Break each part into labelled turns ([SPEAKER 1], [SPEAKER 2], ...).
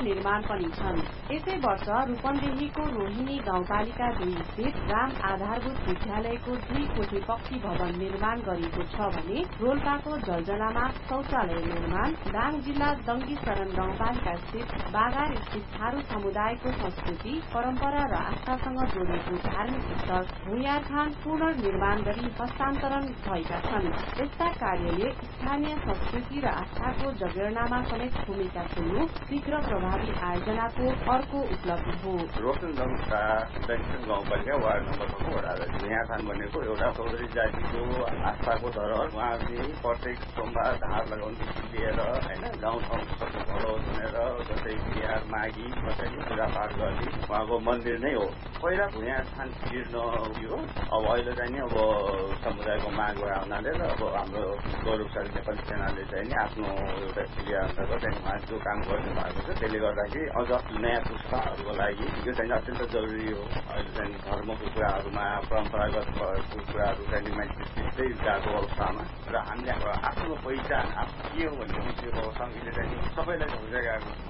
[SPEAKER 1] निर्माण पनि छन्। यसै वर्ष रूपन्देहीको रोहिणी गाउँपालिका 2 स्थित राम आधारभूत विद्यालयको 2 कोठी पक्की भवन निर्माण गरिएको छ भने रोल्पाको जलजनामा शौचालय निर्माण, दाङ जिल्ला दङ्गी शरण गाउँपालिका स्थित बागार स्थित थारू समुदायको संस्कृति, परम्परा र आस्थासँग जोडिएको धार्मिक स्थल भुइँयारथान पुनर्निर्माण गरी हस्तान्तरण भएका छन्। यस्ता कार्यले स्थानीय संस्कृति र आस्थाको जगेर्नामा समेत भूमिका खेल्नु शीघ्र प्रभावी आयोजनाको अर्को उपलब्धि हो।
[SPEAKER 2] रोशनगंजका दक्षिण गाउँपालिका वार्ड नम्बर 6 वडा भुइँयारथान भनेको एउटा चौधरी जातिको आस्थाको धरोहर। उहाँले प्रत्येक सोमबार धार लगाउनुदेखि लिएर होइन गाउँठाउँ सबै भलो सुनेर जस्तै बिहार माघी कसैले पूजापाठ गर्ने उहाँको मन्दिर नै हो। पहिला भुइँयारथान जीर्ण हो। अब अहिले चाहिँ नि अब समुदायको माग भए हुनाले र अब हाम्रो गौरवशाली नेपाली सेनाले चाहिँ नि आफ्नो एउटा क्रिया अन्तर्गत चाहिँ उहाँ जो काम गर्नु भएको छ त्यसले गर्दाखेरि अझ नयाँ पुस्ताहरूको लागि यो चाहिँ अत्यन्त जरुरी हो। अहिले चाहिँ धर्मको कुराहरूमा परम्परागत कुराहरू चाहिँ मान्छे सिक्दै गएको अवस्थामा र हामीले आफ्नो पहिचान आफ्नो के हो भन्ने विषयको सङ्गीतले चाहिँ सबैलाई बुझाइरहेको छ।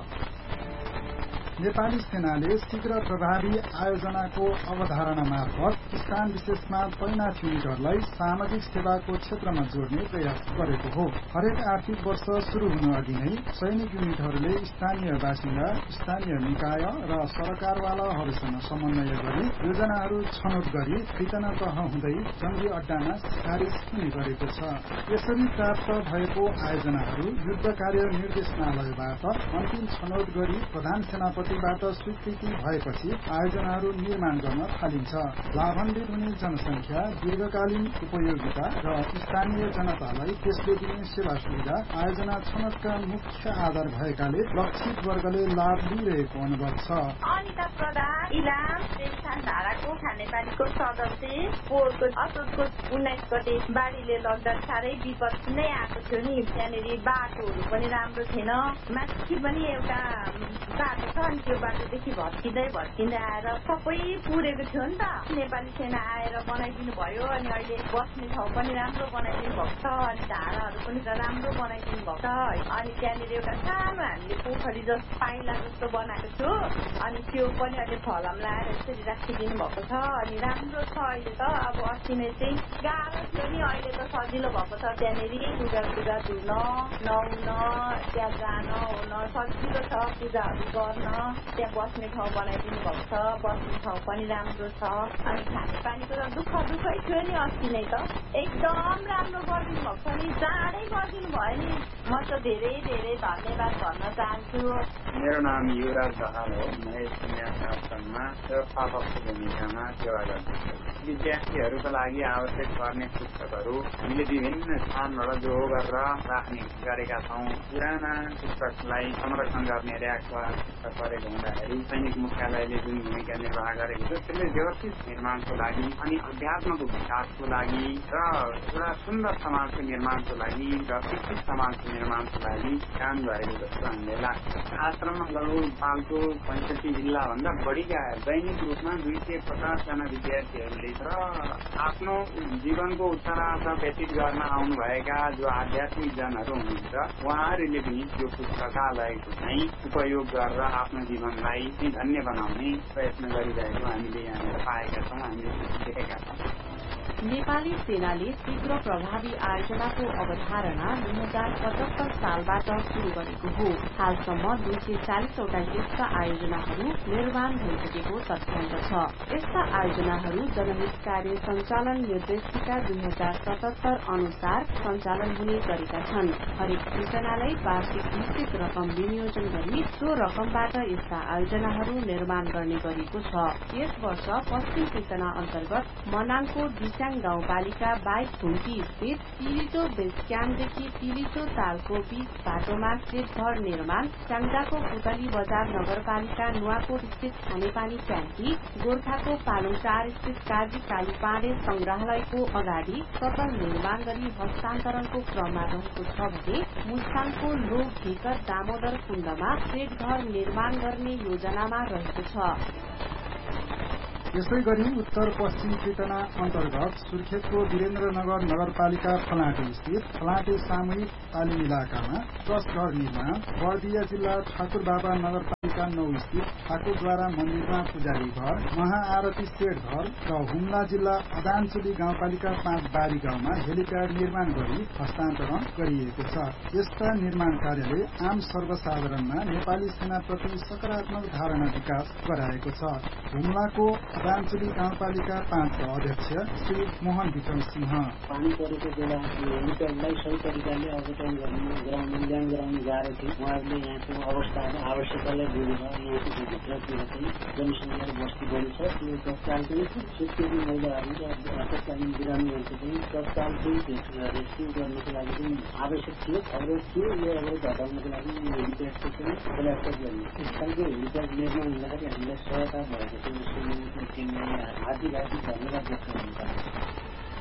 [SPEAKER 3] नेपाली सेनाले शीघ्र प्रभावी आयोजनाको अवधारणा मार्फत स्थान विशेषमा तैनाथ युनिटहरूलाई सामाजिक सेवाको क्षेत्रमा जोड्ने प्रयास गरेको हो। हरेक आर्थिक वर्ष शुरू हुनु अघि नै सैनिक युनिटहरूले स्थानीय बासिन्दा, स्थानीय निकाय र सरकारवालाहरूसँग समन्वय गरी योजनाहरू छनौट गरी वितरण तह हुँदै जंगी अड्डामा खारिज हुने गरेको छ। यसरी प्राप्त भएको आयोजनाहरू युद्ध कार्य निर्देशनालयबाट अन्तिम छनौट गरी प्रधान सेनापतिबाट स्वीकृति भएपछि आयोजनाहरू निर्माण गर्न थालिन्छ। लाभान्वित हुने जनसंख्या, दीर्घकालीन उपयोगिता र स्थानीय जनतालाई त्यसले दिने सेवा सुविधा आयोजना छनौटका मुख्य आधार भएकाले लक्षित वर्गले लाभ लिइरहेको अनुभव छ।
[SPEAKER 4] अनिता प्रधान इलाम देवस्थान धाराको खानेपानीको सदस्य पोहोरको असोजको 19 गते बाढीले लग्दा साह्रै विपद नै आएको थियो नि। त्यहाँनिर बाटोहरू पनि राम्रो थिएन। माथि पनि एउटा बाटो छ अनि त्यो बाटोदेखि भत्किँदै आएर सबै पुरेको थियो नि त। नेपाली सेना आएर बनाइदिनु भयो अनि अहिले बस्ने ठाउँ पनि राम्रो बनाइदिनु भएको छ अनि धाराहरू पनि राम्रो बनाइदिनु भएको छ। अनि त्यहाँनिर एउटा सानो हामीले पोखरी जस्तो पाइला जस्तो बनाएको थियो अनि त्यो पनि अहिले फलाम लाएर यसरी राखिदिनु भएको छ अनि राम्रो छ अहिले त। अब अस्ति नै चाहिँ गाह्रो थियो नि, अहिले त सजिलो भएको छ। त्यहाँनिर लुगा धुन, नुहाउन, त्यहाँ जान हुन सजिलो छ, पूजाहरू गर्न। त्यहाँ बस्ने ठाउँ बनाइदिनु भएको छ, बस्ने ठाउँ पनि राम्रो छ। अनि खानेपानीको त दुःखै थियो नि अस्ति नै त। एकदम राम्रो गरिदिनु भएको छ नि, चाँडै गरिदिनु भयो नि। म त धेरै धन्यवाद भन्न चाहन्छु।
[SPEAKER 5] मेरो नाम युवराज ढकाल हो। महेश आश्रममा व्यवस्थापकको भूमिकामा सेवा गर्दछु। विद्यार्थीहरूको लागि आवश्यक पर्ने पुस्तकहरू हामीले विभिन्न स्थानबाट जो गरेर राख्ने गरेका छौँ। पुराना पुस्तकलाई संरक्षण गर्ने र्याकमा गरेको हुँदाखेरि सैनिक मुख्यालयले जुन भूमिका निर्वाह गरेको छ त्यसले व्यवस्थित निर्माणको लागि अनि अध्यात्मको विकासको लागि र एउटा सुन्दर समाजको निर्माणको लागि र शिक्षित समाजको निर्माणको लागि काम गरेको जस्तो हामीलाई लाग्छ। आश्रममा लगभग नेपालको 65 जिल्लाभन्दा बढीका दैनिक रूपमा 250 जना विद्यार्थीहरूले र आफ्नो जीवनको उत्तरार्ध व्यतीत गर्न आउनुभएका जो आध्यात्मिक जनहरू हुनुहुन्छ उहाँहरूले पनि यो पुस्तकालयको चाहिँ उपयोग गरेर आफ्नो जीवनलाई धन्य बनाउने प्रयत्न गरिरहेको हामीले यहाँनिर पाएका छौँ, हामीले देखेका छौँ।
[SPEAKER 1] नेपाली सेनाले शीघ्र प्रभावी आयोजनाको अवधारणा 2075 सालबाट शुरू गरेको हो। हालसम्म 240 वटा यस्ता आयोजनाहरू निर्माण भइसकेको तथ्याङ्क छ। यस्ता आयोजनाहरू जनहित कार्य सञ्चालन निर्देशिका 2077 अनुसार सञ्चालन हुने गरेका छन्। हरेक सूचनालाई वार्षिक निश्चित रकम विनियोजन गरी सो रकमबाट यस्ता आयोजनाहरू निर्माण गर्ने गरिएको छ। यस वर्ष पश्चिम चेतना अन्तर्गत मनाङको गाउँपालिका 22 खुम्टी स्थित तिलिचो बेस क्याम्पदेखि तिलिचो तालको बीच बाटोमा शेडघर निर्माण, स्याङ्जाको पुतली बजार नगरपालिका नुवाकोट स्थित खानेपानी ट्याङ्की, गोर्खाको पालुङटार स्थित काजी काली पाँडे संग्रहालयको अगाडि सतल निर्माण गरी हस्तान्तरणको क्रममा रहेको छ भने मुस्ताङको लोक ढिकर दामोदर कुण्डमा शेडघर निर्माण गर्ने योजनामा रहेको छ।
[SPEAKER 3] यसै गरी उत्तर पश्चिम चेतना अन्तर्गत सुर्खेतको वीरेन्द्रनगर नगरपालिका फलाँटे स्थित फलाँटे सामूहिक तालिम इलाकामा 10 घर निर्माण, बर्दिया जिल्ला ठाकुरबाबा नगरपालिका गाउँपालिका 9 स्थित ठाकुरद्वारा मन्दिरमा पुजारी घर, महाआरती सेट घर र हुम्ला जिल्ला अदानचुली गाउँपालिका 5 बारी गाउँमा हेलिप्याड निर्माण गरी हस्तान्तरण गरिएको छ। यस्ता निर्माण कार्यले आम सर्वसाधारणमा नेपाली सेनाप्रति सकारात्मक धारणा विकास गराएको छ। हुम्लाको अदानचुली गाउँपालिका 5 का अध्यक्ष श्री मोहन विक्रम सिंह
[SPEAKER 6] पानी परेको बेला हेलिप्याडलाई सही तरिकाले अवतरण गराउन गराउन गाह्रो थियो। उहाँहरूले यहाँको अवस्थाको आवश्यकतालाई बुझेर यहाँको भित्रतिर चाहिँ जनसङ्ख्या बस्ती बढी छ, त्यो तत्काल चाहिँ सुत्केरी महिलाहरू र तत्कालीन बिरामीहरूको चाहिँ तत्काल चाहिँ रेस्क्यु गर्नको लागि चाहिँ आवश्यक थियो, अवरोध थियो। यो अवरोध हटाउनको लागि हेलिप्याडको चाहिँ प्रयास गर्ने यस खालको हेलिप्याड निर्माण हुँदाखेरि हामीलाई सहायता भएको थियो। हार्दिक धन्यवाद व्यक्त गर्न चाहन्छु।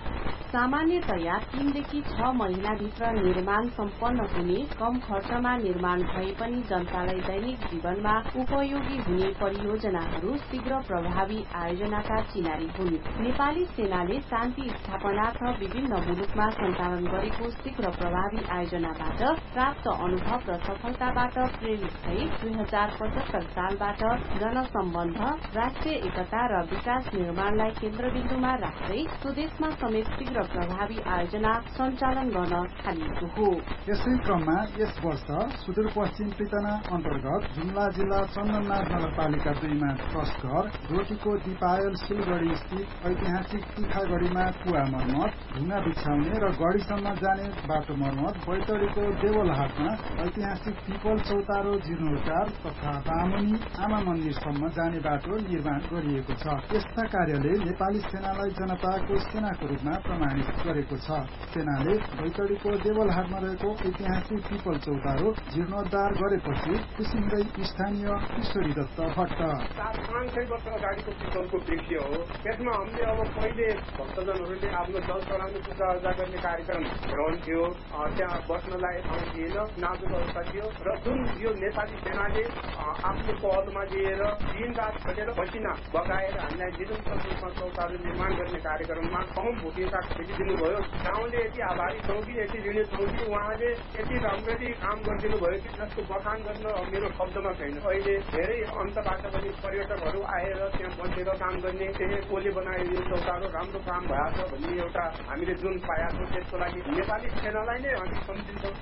[SPEAKER 1] सामान्यतया 3 देखि 6 महिनाभित्र निर्माण सम्पन्न हुने, कम खर्चमा निर्माण भए पनि जनतालाई दैनिक जीवनमा उपयोगी हुने परियोजनाहरू शीघ्र प्रभावी आयोजनाका चिनारी हुन्। नेपाली सेनाले शान्ति स्थापनार्थ विभिन्न मुलुकमा सञ्चालन गरेको शीघ्र प्रभावी आयोजनाबाट प्राप्त अनुभव र सफलताबाट प्रेरित भई 2075 सालबाट जनसम्बन्ध, राष्ट्रिय एकता र विकास निर्माणलाई केन्द्रबिन्दुमा राख्दै स्वदेशमा समेत शीघ्र प्रभावी आयोजना सञ्चालन गर्न थालिएको हो।
[SPEAKER 3] यसै क्रममा यस वर्ष सुदूरपश्चिम पृतना अन्तर्गत जुम्ला जिल्ला चन्दननाथ नगरपालिका 2 मा ट्रस्ट घर, रोटीको दिपायल सिलगढ़ी स्थित ऐतिहासिक तिखागढ़ीमा कुवा मर्मत, ढुङ्गा बिछाउने र गढ़ीसम्म जाने बाटो मर्मत, बैतडीको देवलहाटमा ऐतिहासिक पिपल चौतारो जीर्णोद्धार तथा बामुनी आमा मन्दिरसम्म जाने बाटो निर्माण गरिएको छ। यस्ता कार्यले नेपाली सेनालाई जनताको सेनाको रूपमा प्रमाणित गरेको छ। सेनाले बैतडीको देवलहाटमा रहेको ऐतिहासिक पिपल चौतारो जीर्णोद्धार गरेपछि खुसी हुँदै स्थानीय किशोरी दत्त भट्ट
[SPEAKER 7] 500 वर्ष अगाडिको पिपलको वृक्ष हो। यसमा हामीले अब पहिले भक्तजनहरूले आफ्नो जल चढाउने पूजा अर्जा गर्ने कार्यक्रम रहन्थ्यो। त्यहाँ बस्नलाई ठाउँ थिएन, नाजुक अवस्था थियो र जुन यो नेपाली सेनाले आफ्नो पहलमा लिएर दिन रात खटेर पसिना बगाएर हामीलाई निरन्तर रूपमा चौतारो निर्माण गर्ने कार्यक्रममा अहम भूमिका खेलिदिनुभयो। गाउँले यति आभारी छौँ कि यति ऋणी छौँ कि उहाँले यति राम्ररी काम गरिदिनु भयो कि जसको बखान गर्न मेरो शब्दमा छैन। अहिले धेरै अन्तबाट पनि पर्यटकहरू आएर त्यहाँ बसेर काम गर्ने, त्यही कोले बनाइदियो चौतारो राम्रो काम भएको छ भन्ने एउटा हामीले जुन पाएको त्यसको लागि नेपाली सेनालाई नै हामी सम्झिन्छौँ।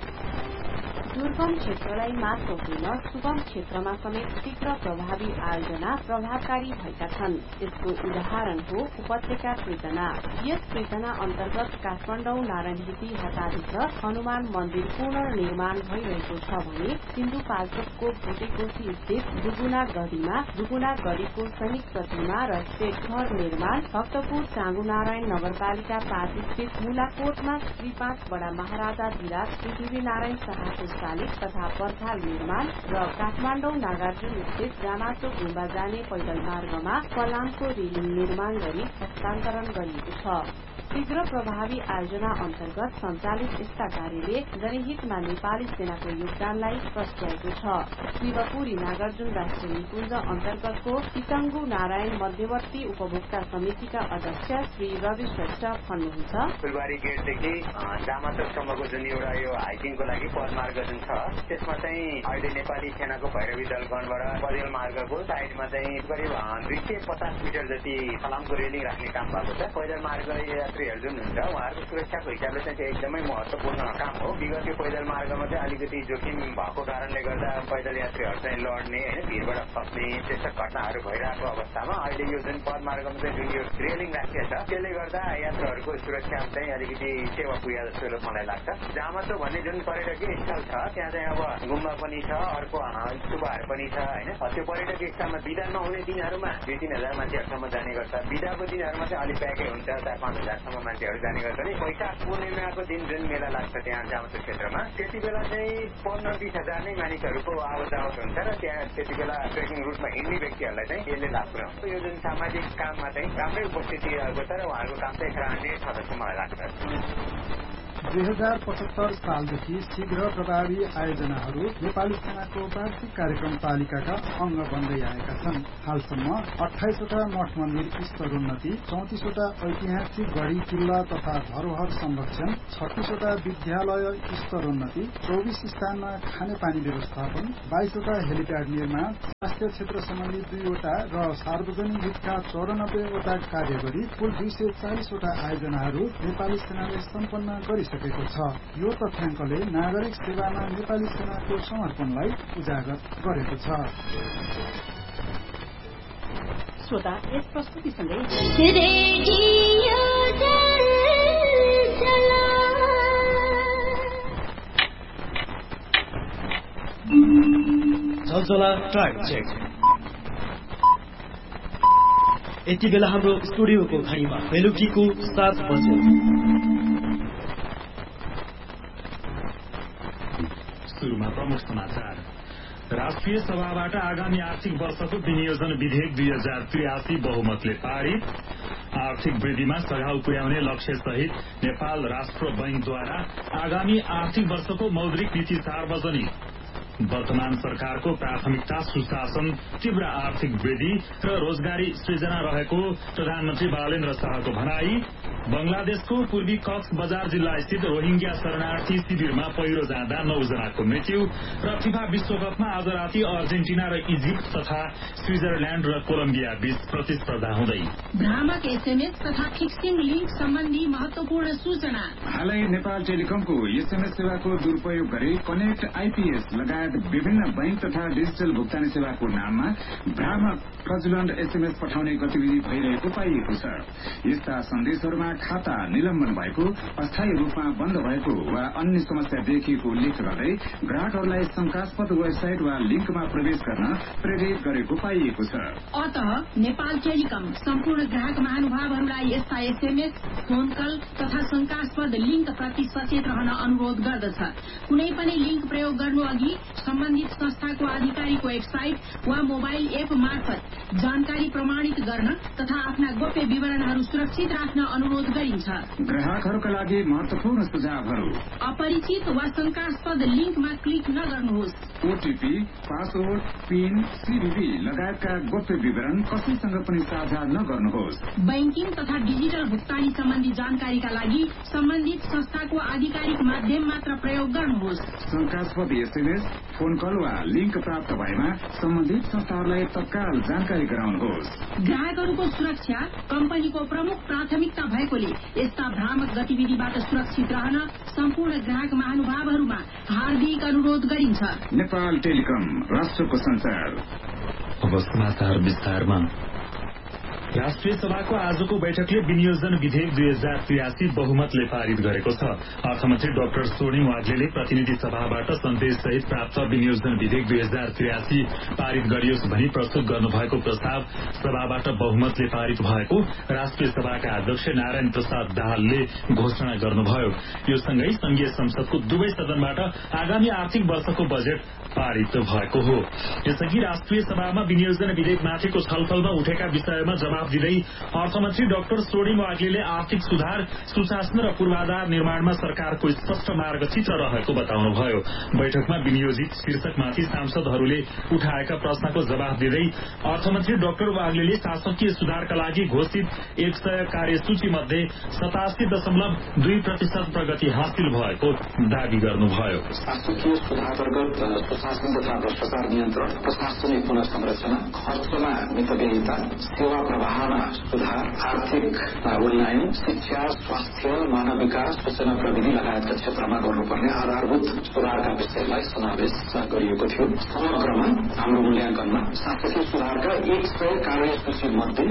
[SPEAKER 1] दुर्गम क्षेत्रलाई मात्र होइन, सुगम क्षेत्रमा समेत शीघ्र प्रभावी आयोजना प्रभावकारी भएका छन्। यसको उदाहरण हो उपत्यका पृतना। यस पृतना अन्तर्गत काठमाडौँ नारायणहिटी हटाभित्र हनुमान मन्दिर पुनर्निर्माण भइरहेको छ भने सिन्धुपाल्चोकको भोटेकोशी स्थित दुगुनागढीको सैनिक प्रतिमा र शेखर निर्माण, भक्तपुर चाँगुनारायण नगरपालिका 5 स्थित मुलाकोटमा श्री 5 बडा महाराजा विराट पृथ्वीनारायण शाहको शालिग तथा पर्खाल निर्माण र काठमाडौँ नागार्जुन स्थित जामाचो गुम्बा जाने पैदल मार्गमा फलामको रेलिङ निर्माण गरी हस्तान्तरण गरिएको छ। शीघ्र प्रभावी आयोजना अन्तर्गत सञ्चालित यस्ता कार्यले जनहितमा नेपाली सेनाको योगदानलाई प्रस्ट्याएको छ। शिवपुरी नागार्जुन राष्ट्रिय निकुञ्ज अन्तर्गतको पितङ्गु नारायण मध्यवर्ती उपभोक्ता समितिका अध्यक्ष श्री रवि श्रेष्ठ भन्नुहुन्छ,
[SPEAKER 8] फुलबारी गेटदेखि जामाचोकसम्मको जुन एउटा यो हाइकिङको लागि पदमार्ग जुन छ त्यसमा चाहिँ अहिले नेपाली सेनाको भैरवी दलगणबाट पैदल मार्गको साइडमा चाहिँ करिब 250 मिटर जति फलामको रेलिङ राख्ने काम भएको छ। पैदल मार्ग यात्रीहरू जुन हुन्छ उहाँहरूको सुरक्षाको हिसाबले चाहिँ त्यो एकदमै महत्वपूर्ण काम हो। विगत यो पैदल मार्गमा चाहिँ अलिकति जोखिम भएको कारणले गर्दा पैदल यात्रीहरू चाहिँ लड्ने होइन भिरबाट फस्ने त्यस्ता घटनाहरू भइरहेको अवस्थामा अहिले यो जुन पदमार्गमा चाहिँ जुन यो रेलिङ राखिएको छ त्यसले गर्दा यात्रुहरूको सुरक्षा चाहिँ अलिकति टेवा पुग्या जस्तो मलाई लाग्छ। जामाचो भन्ने जुन पर्यटकीय स्थल छ त्यहाँ चाहिँ अब गुम्बा पनि छ, अर्को स्तूपहरू पनि छ होइन। त्यो पर्यटकीय स्थलमा बिदा नहुने दिनहरूमा 2-3 हजार मान्छेहरूसम्म जाने गर्छ। बिदाको दिनहरूमा चाहिँ अलिक प्याकै हुन्छ, 4-5 हजारसम्म मान्छेहरू जाने गर्छ नि। वैशाख पूर्णिमाको दिन जुन मेला लाग्छ त्यहाँ जामाचो क्षेत्रमा त्यति बेला चाहिँ 15-20 हजार नै मानिसहरूको आवत जावत हुन्छ र त्यहाँ त्यति बेला ट्रेकिङ रुटमा हिँड्ने व्यक्तिहरूलाई चाहिँ यसले लाभ पुर्याउँछ। यो जुन सामाजिक काममा चाहिँ राम्रै उपस्थिति रहेको छ र उहाँहरूको काम चाहिँ सराहनीय छ जस्तो मलाई लाग्छ।
[SPEAKER 3] 2075 सालदेखि शीघ्र प्रभावी आयोजनाहरू नेपाली सेनाको वार्षिक कार्यक्रम तालिकाका अंग बन्दै आएका छन्। हालसम्म 28 वटा मठ मन्दिर स्तरोन्नति, 34 वटा ऐतिहासिक गढी किल्ला तथा धरोहर संरक्षण, 36 वटा विद्यालय स्तरोन्नति, 24 स्थानमा खानेपानी व्यवस्थापन, 22 वटा हेलिप्याड निर्माण, स्वास्थ्य क्षेत्र सम्बन्धी 2 वटा र सार्वजनिक हितका 94 वटा कार्य गरी कुल 240 वटा आयोजनाहरू नेपाली सेनाले सम्पन्न गरिसकेको छ। यो तथ्याङ्कले नागरिक सेवामा नेपाली सेनाको समर्पणलाई उजागर गरेको छ।
[SPEAKER 1] श्रोता, यस प्रस्तुतिसँगै
[SPEAKER 9] चलचला टाइम चेक। यति बेला हाम्रो स्टुडियोको घडीमा बेलुकीको 7 बजे।
[SPEAKER 10] सुरुमा प्रमुख समाचार। राष्ट्रिय सभाबाट आगामी आर्थिक वर्षको विनियोजन विधेयक 2083 बहुमतले पारित। आर्थिक वृद्धिमा सघाउ पुर्याउने लक्ष्य सहित नेपाल राष्ट्र बैंकद्वारा आगामी आर्थिक वर्षको मौद्रिक नीति सार्वजनिक। वर्तमान सरकारको प्राथमिकता सुशासन, तीव्र आर्थिक वृद्धि र रोजगारी सृजना रहेको प्रधानमन्त्री बालेन्द्र शाहको भनाई। बंगलादेशको पूर्वी कक्स बजार जिल्ला स्थित रोहिंग्या शरणार्थी शिविरमा पहिरो जाँदा 9 जनाको मृत्यु। र फिफा विश्वकपमा आज राति अर्जेन्टिना र इजिप्ट तथा स्विजरल्याण्ड र कोलम्बिया बीच प्रतिस्पर्धा हुँदै।
[SPEAKER 11] भ्रामक एसएमएस तथा फिक्सिङ लिंक सम्बन्धी महत्वपूर्ण सूचना।
[SPEAKER 12] हालै नेपाल टेलिकमको एसएमएस सेवाको दुरूपयोग गरी कनेक्ट आइपीएस लगायत विभिन्न बैंक तथा डिजिटल भुक्तानी सेवाको नाममा भ्रामक फ्रजुलन्ट एसएमएस पठाउने गतिविधि भइरहेको पाइएको छ। यस्ता सन्देशहरूमा खाता निलम्बन भएको, अस्थायी रूपमा बन्द भएको वा अन्य समस्या देखिएको उल्लेख गर्दै ग्राहकहरूलाई शंकास्पद वेबसाइट वा लिंकमा प्रवेश गर्न प्रेरित गरेको पाइएको छ।
[SPEAKER 11] अत नेपाल टेलिकम सम्पूर्ण ग्राहक महानुभावहरूलाई यस्ता एसएमएस, फोन कल तथा शंकास्पद लिंक प्रति सचेत रहन अनुरोध गर्दछ। कुनै पनि लिंक प्रयोग गर्नु अघि सम्बन्धित संस्थाको आधिकारिक वेबसाइट वा मोबाइल एप मार्फत जानकारी प्रमाणित गर्न तथा आफ्ना गोप्य विवरणहरू सुरक्षित राख्न अनुरोध गरिन्छ।
[SPEAKER 12] ग्राहकहरूका लागि महत्वपूर्ण सुझावहरू।
[SPEAKER 11] अपरिचित वा शंकास्पद लिंकमा क्लिक नगर्नुहोस्।
[SPEAKER 12] ओटीपी, पासवर्ड, पिन, सीवीवी लगायतका गोप्य विवरण कसैसँग पनि साझा नगर्नुहोस्।
[SPEAKER 11] बैंकिङ तथा डिजिटल भुक्तानी सम्बन्धी जानकारीका लागि सम्बन्धित संस्थाको आधिकारिक माध्यम मात्र प्रयोग गर्नुहोस्।
[SPEAKER 12] शंकास्पद एसएमएस, फोन कल वा लिंक प्राप्त भएमा सम्बन्धित संस्थाहरूलाई तत्काल जानकारी गराउनुहोस्।
[SPEAKER 11] ग्राहकहरूको सुरक्षा कम्पनीको प्रमुख प्राथमिकता भएकोले यस्ता भ्रामक गतिविधिबाट सुरक्षित रहन सम्पूर्ण ग्राहक महानुभावहरूमा हार्दिक अनुरोध गरिन्छ।
[SPEAKER 12] नेपाल टेलिकम, राष्ट्रको संचार।
[SPEAKER 10] अब समाचार विस्तारमा। राष्ट्रिय सभाको आजको बैठकले विनियोजन विधेयक 2083 बहुमतले पारित गरेको छ। अर्थमन्त्री डाक्टर स्वर्णिम वाग्लेले प्रतिनिधि सभाबाट सन्देश सहित प्राप्त विनियोजन विधेयक 2083 पारित गरियोस् भनी प्रस्तुत गर्नुभएको प्रस्ताव सभाबाट बहुमतले पारित भएको राष्ट्रिय सभाका अध्यक्ष नारायण प्रसाद दाहालले घोषणा गर्नुभयो। यो सँगै संघीय संसदको दुवै सदनबाट आगामी आर्थिक वर्षको बजेट पारित भएको हो। यसअघि राष्ट्रिय सभामा विनियोजन विधेयकमाथिको छलफलमा उठेका विषयमा जवाब दिँदै अर्थमन्त्री डाक्टर स्वर्णिम वाग्लेले आर्थिक सुधार, सुशासन र पूर्वाधार निर्माणमा सरकारको स्पष्ट मार्गचित्र रहेको बताउनुभयो। बैठकमा विनियोजित शीर्षकमाथि सांसदहरूले उठाएका प्रश्नको जवाब दिँदै अर्थमन्त्री डाक्टर वाग्लेले शासकीय सुधारका लागि घोषित 100 कार्यसूची मध्ये 87.2% प्रगति हासिल भएको दावी गर्नुभयो।
[SPEAKER 13] शासकीय सुधार अन्तर्गत सुशासन तथा भ्रष्टाचार नियन्त्रण, प्रशासनिक पुनर्संरचना, खर्चमा मितव्ययिता, सेवा प्रवाहमा सुधार, आर्थिक उन्नयन, शिक्षा, स्वास्थ्य, मानव विकास, सूचना प्रविधि लगायतका क्षेत्रमा गर्नुपर्ने आधारभूत सुधारका विषयलाई समावेश गरिएको थियो। समग्रमा हाम्रो मूल्याङ्कनमा शासकीय सुधारका 100 कार्यसूची मध्ये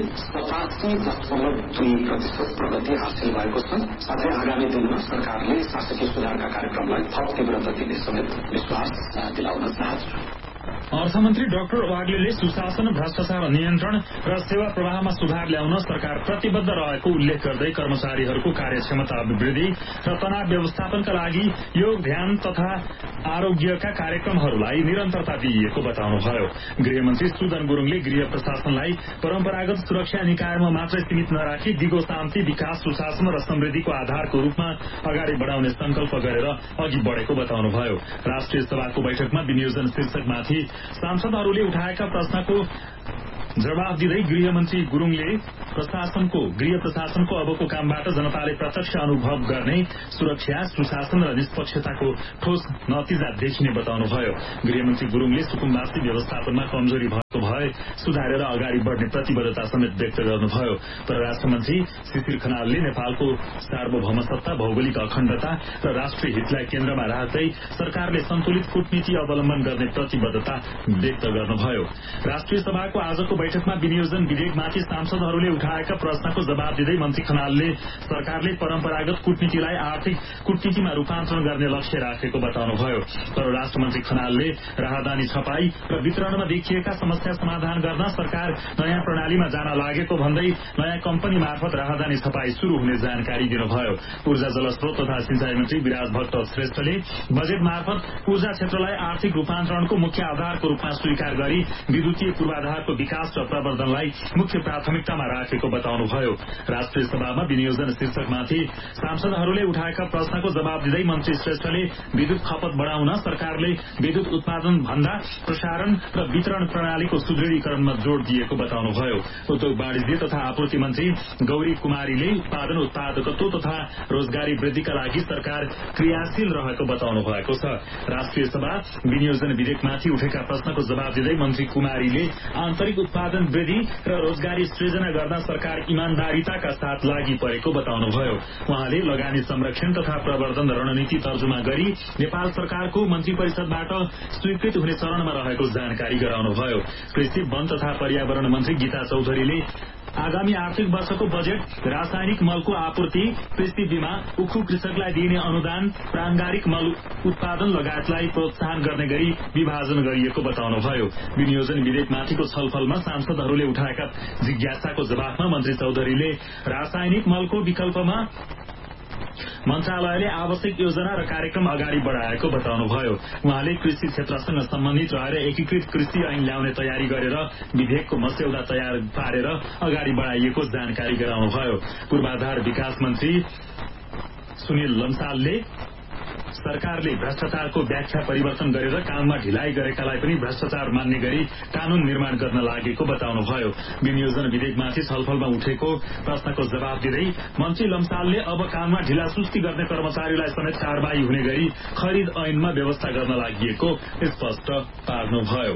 [SPEAKER 13] 87.2% प्रगति हासिल भएको छ। साथै आगामी दिनमा सरकारले शासकीय सुधारका कार्यक्रमलाई थप तीव्रता दिने समेत विश्वास दिलाउन चाहन्छु।
[SPEAKER 10] अर्थमन्त्री डाक्टर वाग्लेले सुशासन, भ्रष्टाचार नियन्त्रण र सेवा प्रवाहमा सुधार ल्याउन सरकार प्रतिबद्ध रहेको उल्लेख गर्दै कर्मचारीहरूको कार्यक्षमता अभिवृद्धि र तनाव व्यवस्थापनका लागि योग, ध्यान तथा आरोग्यका कार्यक्रमहरूलाई निरन्तरता दिइएको बताउनुभयो। गृहमन्त्री सुदन गुरूङले गृह प्रशासनलाई परम्परागत सुरक्षा निकायमा मात्रै सीमित नराखी दिगो शान्ति, विकास, सुशासन र समृद्धिको आधारको रूपमा अगाडि बढाउने संकल्प गरेर अघि बढेको बताउनुभयो। राष्ट्रिय सभाको बैठकमा विनियोजन शीर्षकमाथि सांसदहरूले उठाएका प्रश्नको जवाब दिँदै गृहमन्त्री गुरूङले गृह प्रशासनको अबको कामबाट जनताले प्रत्यक्ष अनुभव गर्ने सुरक्षा, सुशासन र निष्पक्षताको ठोस नतिजा देखिने बताउनुभयो। गृहमन्त्री गुरूङले सुकुम्बासी व्यवस्थापनमा कमजोरी भएको भए सुधारेर अगाडि बढ्ने प्रतिबद्धता समेत व्यक्त गर्नुभयो। परराष्ट्र मन्त्री शिशिर खनालले नेपालको सार्वभौमसत्ता, भौगोलिक अखण्डता र राष्ट्रिय हितलाई केन्द्रमा राख्दै सरकारले सन्तुलित कूटनीति अवलम्बन गर्ने प्रतिबद्धता व्यक्त गर्नुभयो। राष्ट्रिय सभाको आजको बैठकमा विनियोजन विधेयकमाथि सांसदहरूले उठाएका प्रश्नको जवाब दिँदै मन्त्री खनालले सरकारले परम्परागत कूटनीतिलाई आर्थिक कूटनीतिमा रूपान्तरण गर्ने लक्ष्य राखेको बताउनुभयो। परराष्ट्र मन्त्री खनालले राहदानी छपाई र वितरणमा देखिएका समस्या समाधान गर्न सरकार नयाँ प्रणालीमा जान लागेको भन्दै नयाँ कम्पनी मार्फत राहदानी छपाई शुरू हुने जानकारी दिनुभयो। ऊर्जा, जलस्रोत तथा सिंचाई मन्त्री विराज भट्ट श्रेष्ठले बजेट मार्फत ऊर्जा क्षेत्रलाई आर्थिक रूपान्तरणको मुख्य आधारको रूपमा स्वीकार गरी विद्युतीय पूर्वाधारको विकास र प्रवर्धनलाई मुख्य प्राथमिकतामा राखेको बताउनुभयो। राष्ट्रिय सभामा विनियोजन शीर्षकमाथि सांसदहरूले उठाएका प्रश्नको जवाब दिँदै मन्त्री श्रेष्ठले विद्युत खपत बढाउन सरकारले विद्युत उत्पादन भन्दा प्रसारण र वितरण प्रणालीको सुदृढीकरणमा जोड़ दिएको बताउनुभयो। उद्योग, वाणिज्य तथा आपूर्ति मन्त्री गौरी कुमारीले उत्पादन, उत्पादकत्व तथा रोजगारी वृद्धिका लागि सरकार क्रियाशील रहेको बताउनु भएको छ। राष्ट्रिय सभा विनियोजन विधेयकमाथि उठेका प्रश्नको जवाब दिँदै मन्त्री कुमारीले आन्तरिक उत्पादन वृद्धि र रोजगारी सृजना गर्न सरकार इमान्दारिताका साथ लागि परेको बताउनुभयो। उहाँले लगानी संरक्षण तथा प्रवर्धन रणनीति तर्जुमा गरी नेपाल सरकारको मन्त्री परिषदबाट स्वीकृत हुने चरणमा रहेको जानकारी गराउनुभयो। कृषि, वन तथा पर्यावरण मन्त्री गीता चौधरीले आगामी आर्थिक वर्षको बजेट रासायनिक मलको आपूर्ति, कृषि बीमा, उखु कृषकलाई दिइने अनुदान, प्राङ्गारिक मल उत्पादन लगायतलाई प्रोत्साहन गर्ने गरी विभाजन गरिएको बताउनुभयो। विनियोजन विधेयकमाथिको छलफलमा सांसदहरूले उठाएका जिज्ञासाको जवाफमा मन्त्री चौधरीले रासायनिक मलको विकल्पमा मन्त्रालयले आवश्यक योजना र कार्यक्रम अगाडि बढाएको बताउनुभयो। उहाँले कृषि क्षेत्रसँग सम्बन्धित रहेर एकीकृत कृषि ऐन ल्याउने तयारी गरेर विधेयकको मस्यौदा तयार पारेर अगाडि बढाइएको जानकारी गराउनुभयो। पूर्वाधार विकास मन्त्री सुनिल लम्सालले सरकारले भ्रष्टाचारको व्याख्या परिवर्तन गरेर काममा ढिलाइ गरेकालाई पनि भ्रष्टाचार मान्ने गरी कानून निर्माण गर्न लागेको बताउनुभयो। विनियोजन विधेयकमाथि छलफलमा उठेको प्रश्नको जवाब दिँदै मन्त्री लम्सालले अब काममा ढिलासुस्ती गर्ने कर्मचारीलाई समेत कारबाही हुने गरी खरिद ऐनमा व्यवस्था गर्न लागि स्पष्ट पार्नुभयो।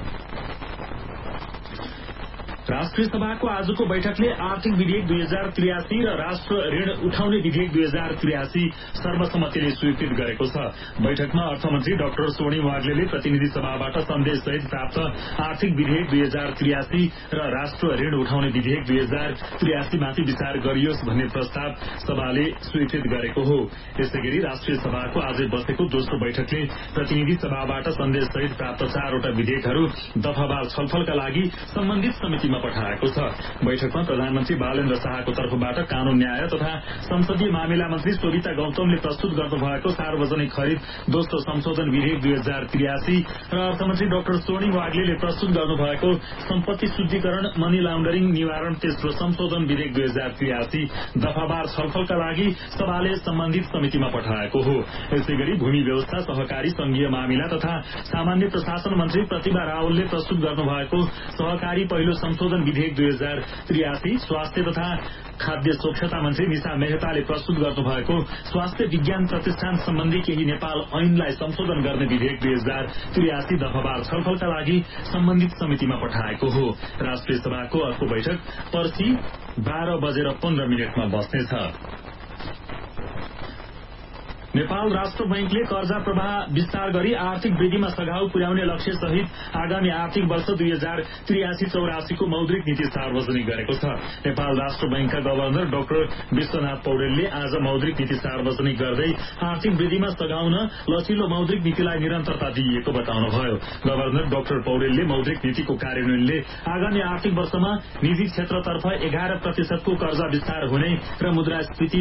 [SPEAKER 10] राष्ट्रिय सभाको आजको बैठकले आर्थिक विधेयक 2083 र राष्ट्र ऋण उठाउने विधेयक 2083 सर्वसम्मतिले स्वीकृत गरेको छ। बैठकमा अर्थमन्त्री डाक्टर स्वर्णिम वाग्लेले प्रतिनिधि सभाबाट सन्देशसहित प्राप्त आर्थिक विधेयक 2083 र राष्ट्र ऋण उठाउने विधेयक 2083 माथि विचार गरियोस् भन्ने प्रस्ताव सभाले स्वीकृत गरेको हो। यसैगरी राष्ट्रिय सभाको आजै बसेको दोस्रो बैठकले प्रतिनिधि सभाबाट सन्देशसहित प्राप्त 4वटा विधेयकहरू दफावार छलफलका लागि सम्बन्धित समितिमा पठाएको छ। बैठकमा प्रधानमन्त्री बालेन्द्र शाहको तर्फबाट कानून, न्याय तथा संसदीय मामिला मन्त्री शोभिता गौतमले प्रस्तुत गर्नुभएको सार्वजनिक खरिद दोस्रो संशोधन विधेयक 2083 र अर्थमन्त्री डाक्टर स्वर्णिम वाग्लेले प्रस्तुत गर्नुभएको सम्पत्ति शुद्धिकरण, मनी लाउन्डरिङ निवारण तेस्रो संशोधन विधेयक 2083 दफावार छलफलका लागि सभाले सम्बन्धित समितिमा पठाएको हो। यसैगरी भूमि व्यवस्था, सहकारी, संघीय मामिला तथा सामान्य प्रशासन मन्त्री प्रतिभा रावलले प्रस्तुत गर्नुभएको सहकारी पहिलो संशोधन विधेयक 2083, स्वास्थ्य तथा खाद्य स्वच्छता मन्त्री निशा मेहताले प्रस्तुत गर्नुभएको स्वास्थ्य विज्ञान प्रतिष्ठान सम्बन्धी केही नेपाल ऐनलाई संशोधन गर्ने विधेयक 2083 दफावार छलफलका लागि सम्बन्धित समितिमा पठाएको हो। राष्ट्रिय सभाको अर्को बैठक पर्सि 12:15 बस्नेछ। नेपाल राष्ट्र बैंकले कर्जा प्रवाह विस्तार गरी आर्थिक वृद्धिमा सघाउ पुर्याउने लक्ष्य सहित आगामी आर्थिक वर्ष 2083-84 को मौद्रिक नीति सार्वजनिक गरेको छ। नेपाल राष्ट्र बैंकका गभर्नर डाक्टर विश्वनाथ पौडेलले आज मौद्रिक नीति सार्वजनिक गर्दै आर्थिक वृद्धिमा सघाउन लचिलो मौद्रिक नीतिलाई निरन्तरता दिइएको बताउनुभयो। गभर्नर डाक्टर पौडेलले मौद्रिक नीतिको कार्यान्वयनले आगामी आर्थिक वर्षमा निजी क्षेत्रतर्फ 11% को कर्जा विस्तार हुने र मुद्रास्फीति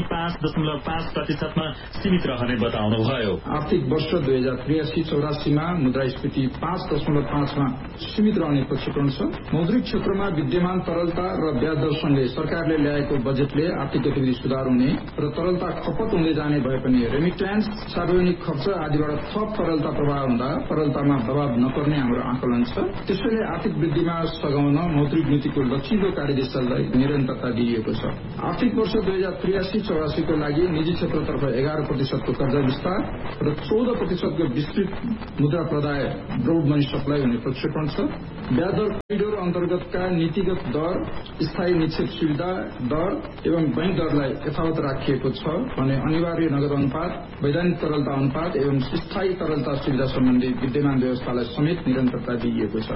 [SPEAKER 10] 5.5% मा सीमित रहने बताउनुभयो।
[SPEAKER 14] आर्थिक वर्ष 2083-84 मा मुद्रास्फीति 5.5 मा सीमित रहने प्रक्षेपण छ। मौद्रिक क्षेत्रमा विद्यमान तरलता र ब्याज दरसँगै सरकारले ल्याएको बजेटले आर्थिक गतिविधि सुधार हुने र तरलता खपत हुँदै जाने भए पनि रेमिट्यान्स, सार्वजनिक खर्च आदिबाट थप तरलता प्रवाह हुँदा तरलतामा दबाव नपर्ने हाम्रो आकलन छ। त्यसैले आर्थिक वृद्धिमा सघाउन मौद्रिक नीतिको लचिलो कार्यदिशालाई निरन्तरता दिइएको छ। आर्थिक वर्ष 2083-84 को लागि निजी क्षेत्रतर्फ 11% को कर्जा विस्तार र 14% को विस्तृत मुद्रा प्रदाय ब्रोड मनी सप्लाई हुने प्रक्षेपण छ। ब्याज दर कोरिडोर अन्तर्गतका नीतिगत दर, स्थायी निक्षेप सुविधा दर एवं बैंक दरलाई यथावत राखिएको छ भने अनिवार्य नगद अनुपात, वैधानिक तरलता अनुपात एवं स्थायी तरलता सुविधा सम्बन्धी विद्यमान व्यवस्थालाई समेत निरन्तरता दिइएको छ।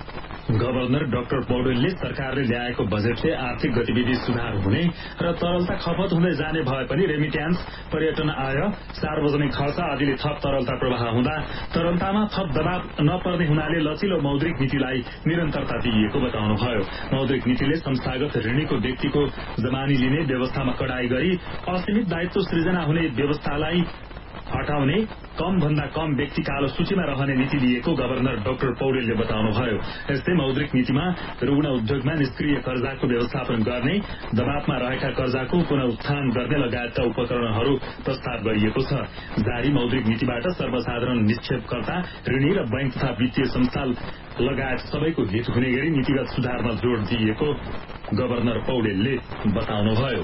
[SPEAKER 10] गभर्नर डाक्टर पौडेलले सरकारले ल्याएको बजेटले आर्थिक गतिविधि सुधार हुने र तरलता खपत हुँदै जाने भए पनि रेमिट्यान्स, पर्यटन आय, सार्वजनिक खर्च आदिले थप तरलता प्रवाह हुँदा तरलतामा थप दबाव नपर्ने हुनाले लचिलो मौद्रिक नीतिलाई निरन्तरता दिइएको बताउनुभयो। मौद्रिक नीतिले संस्थागत ऋणीको व्यक्तिको जमानी लिने व्यवस्थामा कडाई गरी असीमित दायित्व सृजना हुने व्यवस्थालाई हटाउने, कम भन्दा कम व्यक्ति कालो सूचीमा रहने नीति लिएको गभर्नर डाक्टर पौडेलले बताउनुभयो। यस्तै मौद्रिक नीतिमा ऋण उद्योगमा निष्क्रिय कर्जाको व्यवस्थापन गर्ने, दबावमा रहेका कर्जाको पुनरुत्थान गर्ने लगायतका उपकरणहरू प्रस्ताव गरिएको छ। जारी मौद्रिक नीतिबाट सर्वसाधारण निक्षेपकर्ता, ऋणी र बैंक तथा वित्तीय संस्था लगायत सबैको हित हुने गरी नीतिगत सुधारमा जोड़ दिइएको गभर्नर पौडेलले बताउनुभयो।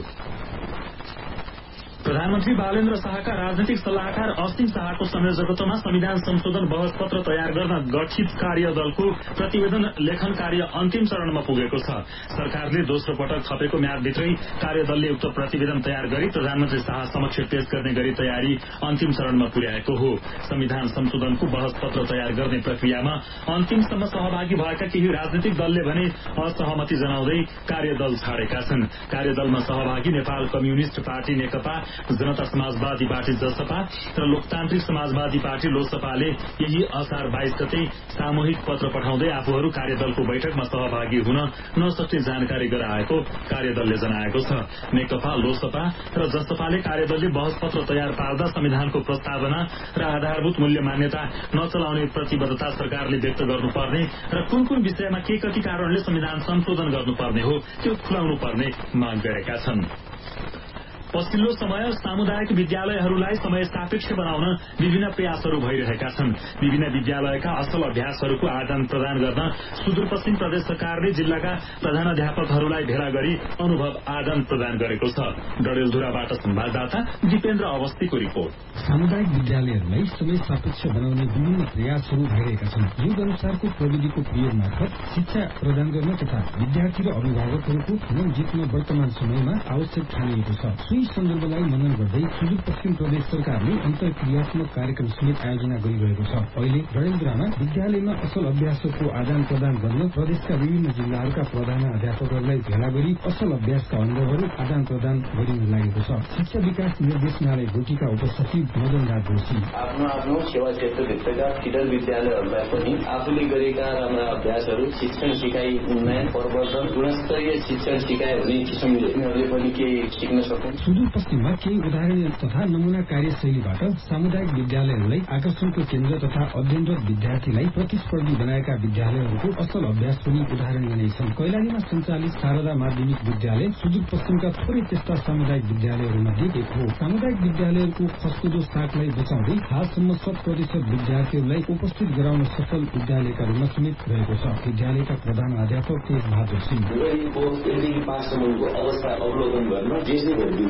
[SPEAKER 10] प्रधानमन्त्री बालेन्द्र शाहका राजनीतिक सल्लाहकार असीम शाहको संयोजकत्वमा संविधान संशोधन बहस पत्र तयार गर्न गठित कार्यदलको प्रतिवेदन लेखन कार्य अन्तिम चरणमा पुगेको छ। सरकारले दोस्रो पटक थपेको म्यादभित्रै कार्यदलले उक्त प्रतिवेदन तयार गरी प्रधानमन्त्री शाह समक्ष पेश गर्ने गरी तयारी अन्तिम चरणमा पुर्याएको हो। संविधान संशोधनको बहस पत्र तयार गर्ने प्रक्रियामा अन्तिमसम्म सहभागी भएका केही राजनीतिक दलले भने असहमति जनाउँदै कार्यदल छाडेका छन्। कार्यदलमा सहभागी नेपाल कम्युनिष्ट पार्टी नेकपा, जनता समाजवादी पार्टी जसपा र लोकतान्त्रिक समाजवादी पार्टी लोसपाले यही असार 22 गते सामूहिक पत्र पठाउँदै आफूहरू कार्यदलको बैठकमा सहभागी हुन नसक्ने जानकारी गराएको कार्यदलले जनाएको छ। नेकपा, लोसपा र जसपाले कार्यदलले बहस पत्र तयार पार्दा संविधानको प्रस्तावना र आधारभूत मूल्य मान्यता नचलाउने प्रतिबद्धता सरकारले व्यक्त गर्नुपर्ने र कुन कुन विषयमा के कति कारणले संविधान संशोधन गर्नुपर्ने हो त्यो खुलाउनु पर्ने माग गरेका छन्। पछिल्लो समय सामुदायिक विद्यालयहरूलाई समय सापेक्ष बनाउन विभिन्न प्रयासहरू भइरहेका छन्। विभिन्न विद्यालयका असल अभ्यासहरूको आदान प्रदान गर्न सुदूरपश्चिम प्रदेश सरकारले जिल्लाका प्रधानाध्यापकहरूलाई भेला गरी अनुभव आदान प्रदान गरेको छ। डडेलधुराबाट संवाददाता दिपेन्द्र अवस्थीको रिपोर्ट।
[SPEAKER 15] सामुदायिक विद्यालयहरूलाई समय सापेक्ष बनाउने विभिन्न प्रयासहरू भइरहेका छन्। युग अनुसारको प्रविधिको प्रयोग मार्फत शिक्षा प्रदान गर्न तथा विद्यार्थी र अभिभावकहरूको मन जित्न वर्तमान समयमा आवश्यक ठानिएको छ। सन्दर्भलाई मनन गर्दै सुदूरपश्चिम प्रदेश सरकारले अन्तर्क्रियात्मक कार्यक्रम समेत आयोजना गरिरहेको छ। अहिले डडेलधुरामा विद्यालयमा असल अभ्यासको आदान प्रदान गर्न प्रदेशका विभिन्न जिल्लाहरूका प्रधानाध्यापकहरूलाई भेला गरी असल अभ्यासका अनुभवहरू आदान प्रदान गरिन लागेको छ। शिक्षा विकास निर्देशनालय गोटीका उपसचिव मदन राज जोशी
[SPEAKER 16] आफ्नो सेवा क्षेत्रभित्रका फिडर विद्यालयहरूलाई पनि आफूले गरेका राम्रा अभ्यासहरू, शिक्षण सिकाइ उन्नयन, प्रवर्धन, गुणस्तरीय शिक्षण सिकाइ हुने किसिमले उनीहरूले पनि केही सिक्न सक्छन्।
[SPEAKER 15] सुदूरपश्चिममा केही उदाहरण तथा नमूना कार्यशैलीबाट सामुदायिक विद्यालयहरूलाई आकर्षणको केन्द्र तथा अध्ययनरत विद्यार्थीलाई प्रतिस्पर्धी बनाएका विद्यालयहरूको असल अभ्यास पनि उदाहरण यिनै छन्। कैलालीमा सञ्चालित शारदा माध्यमिक विद्यालय सुदूरपश्चिमका थोरै त्यस्ता सामुदायिक विद्यालयहरूमध्ये एक हो। सामुदायिक विद्यालयहरूको खस्कुदो सागलाई बचाउँदै हालसम्म 100% विद्यार्थीहरूलाई उपस्थित गराउन सफल विद्यालयका रूपमा समेत रहेको छ। विद्यालयका प्रधानाध्यापक तेज बहादुर सिंह
[SPEAKER 16] पाँचसम्मको अवस्था अवलोकन गर्न जे जे गरिदिन्छ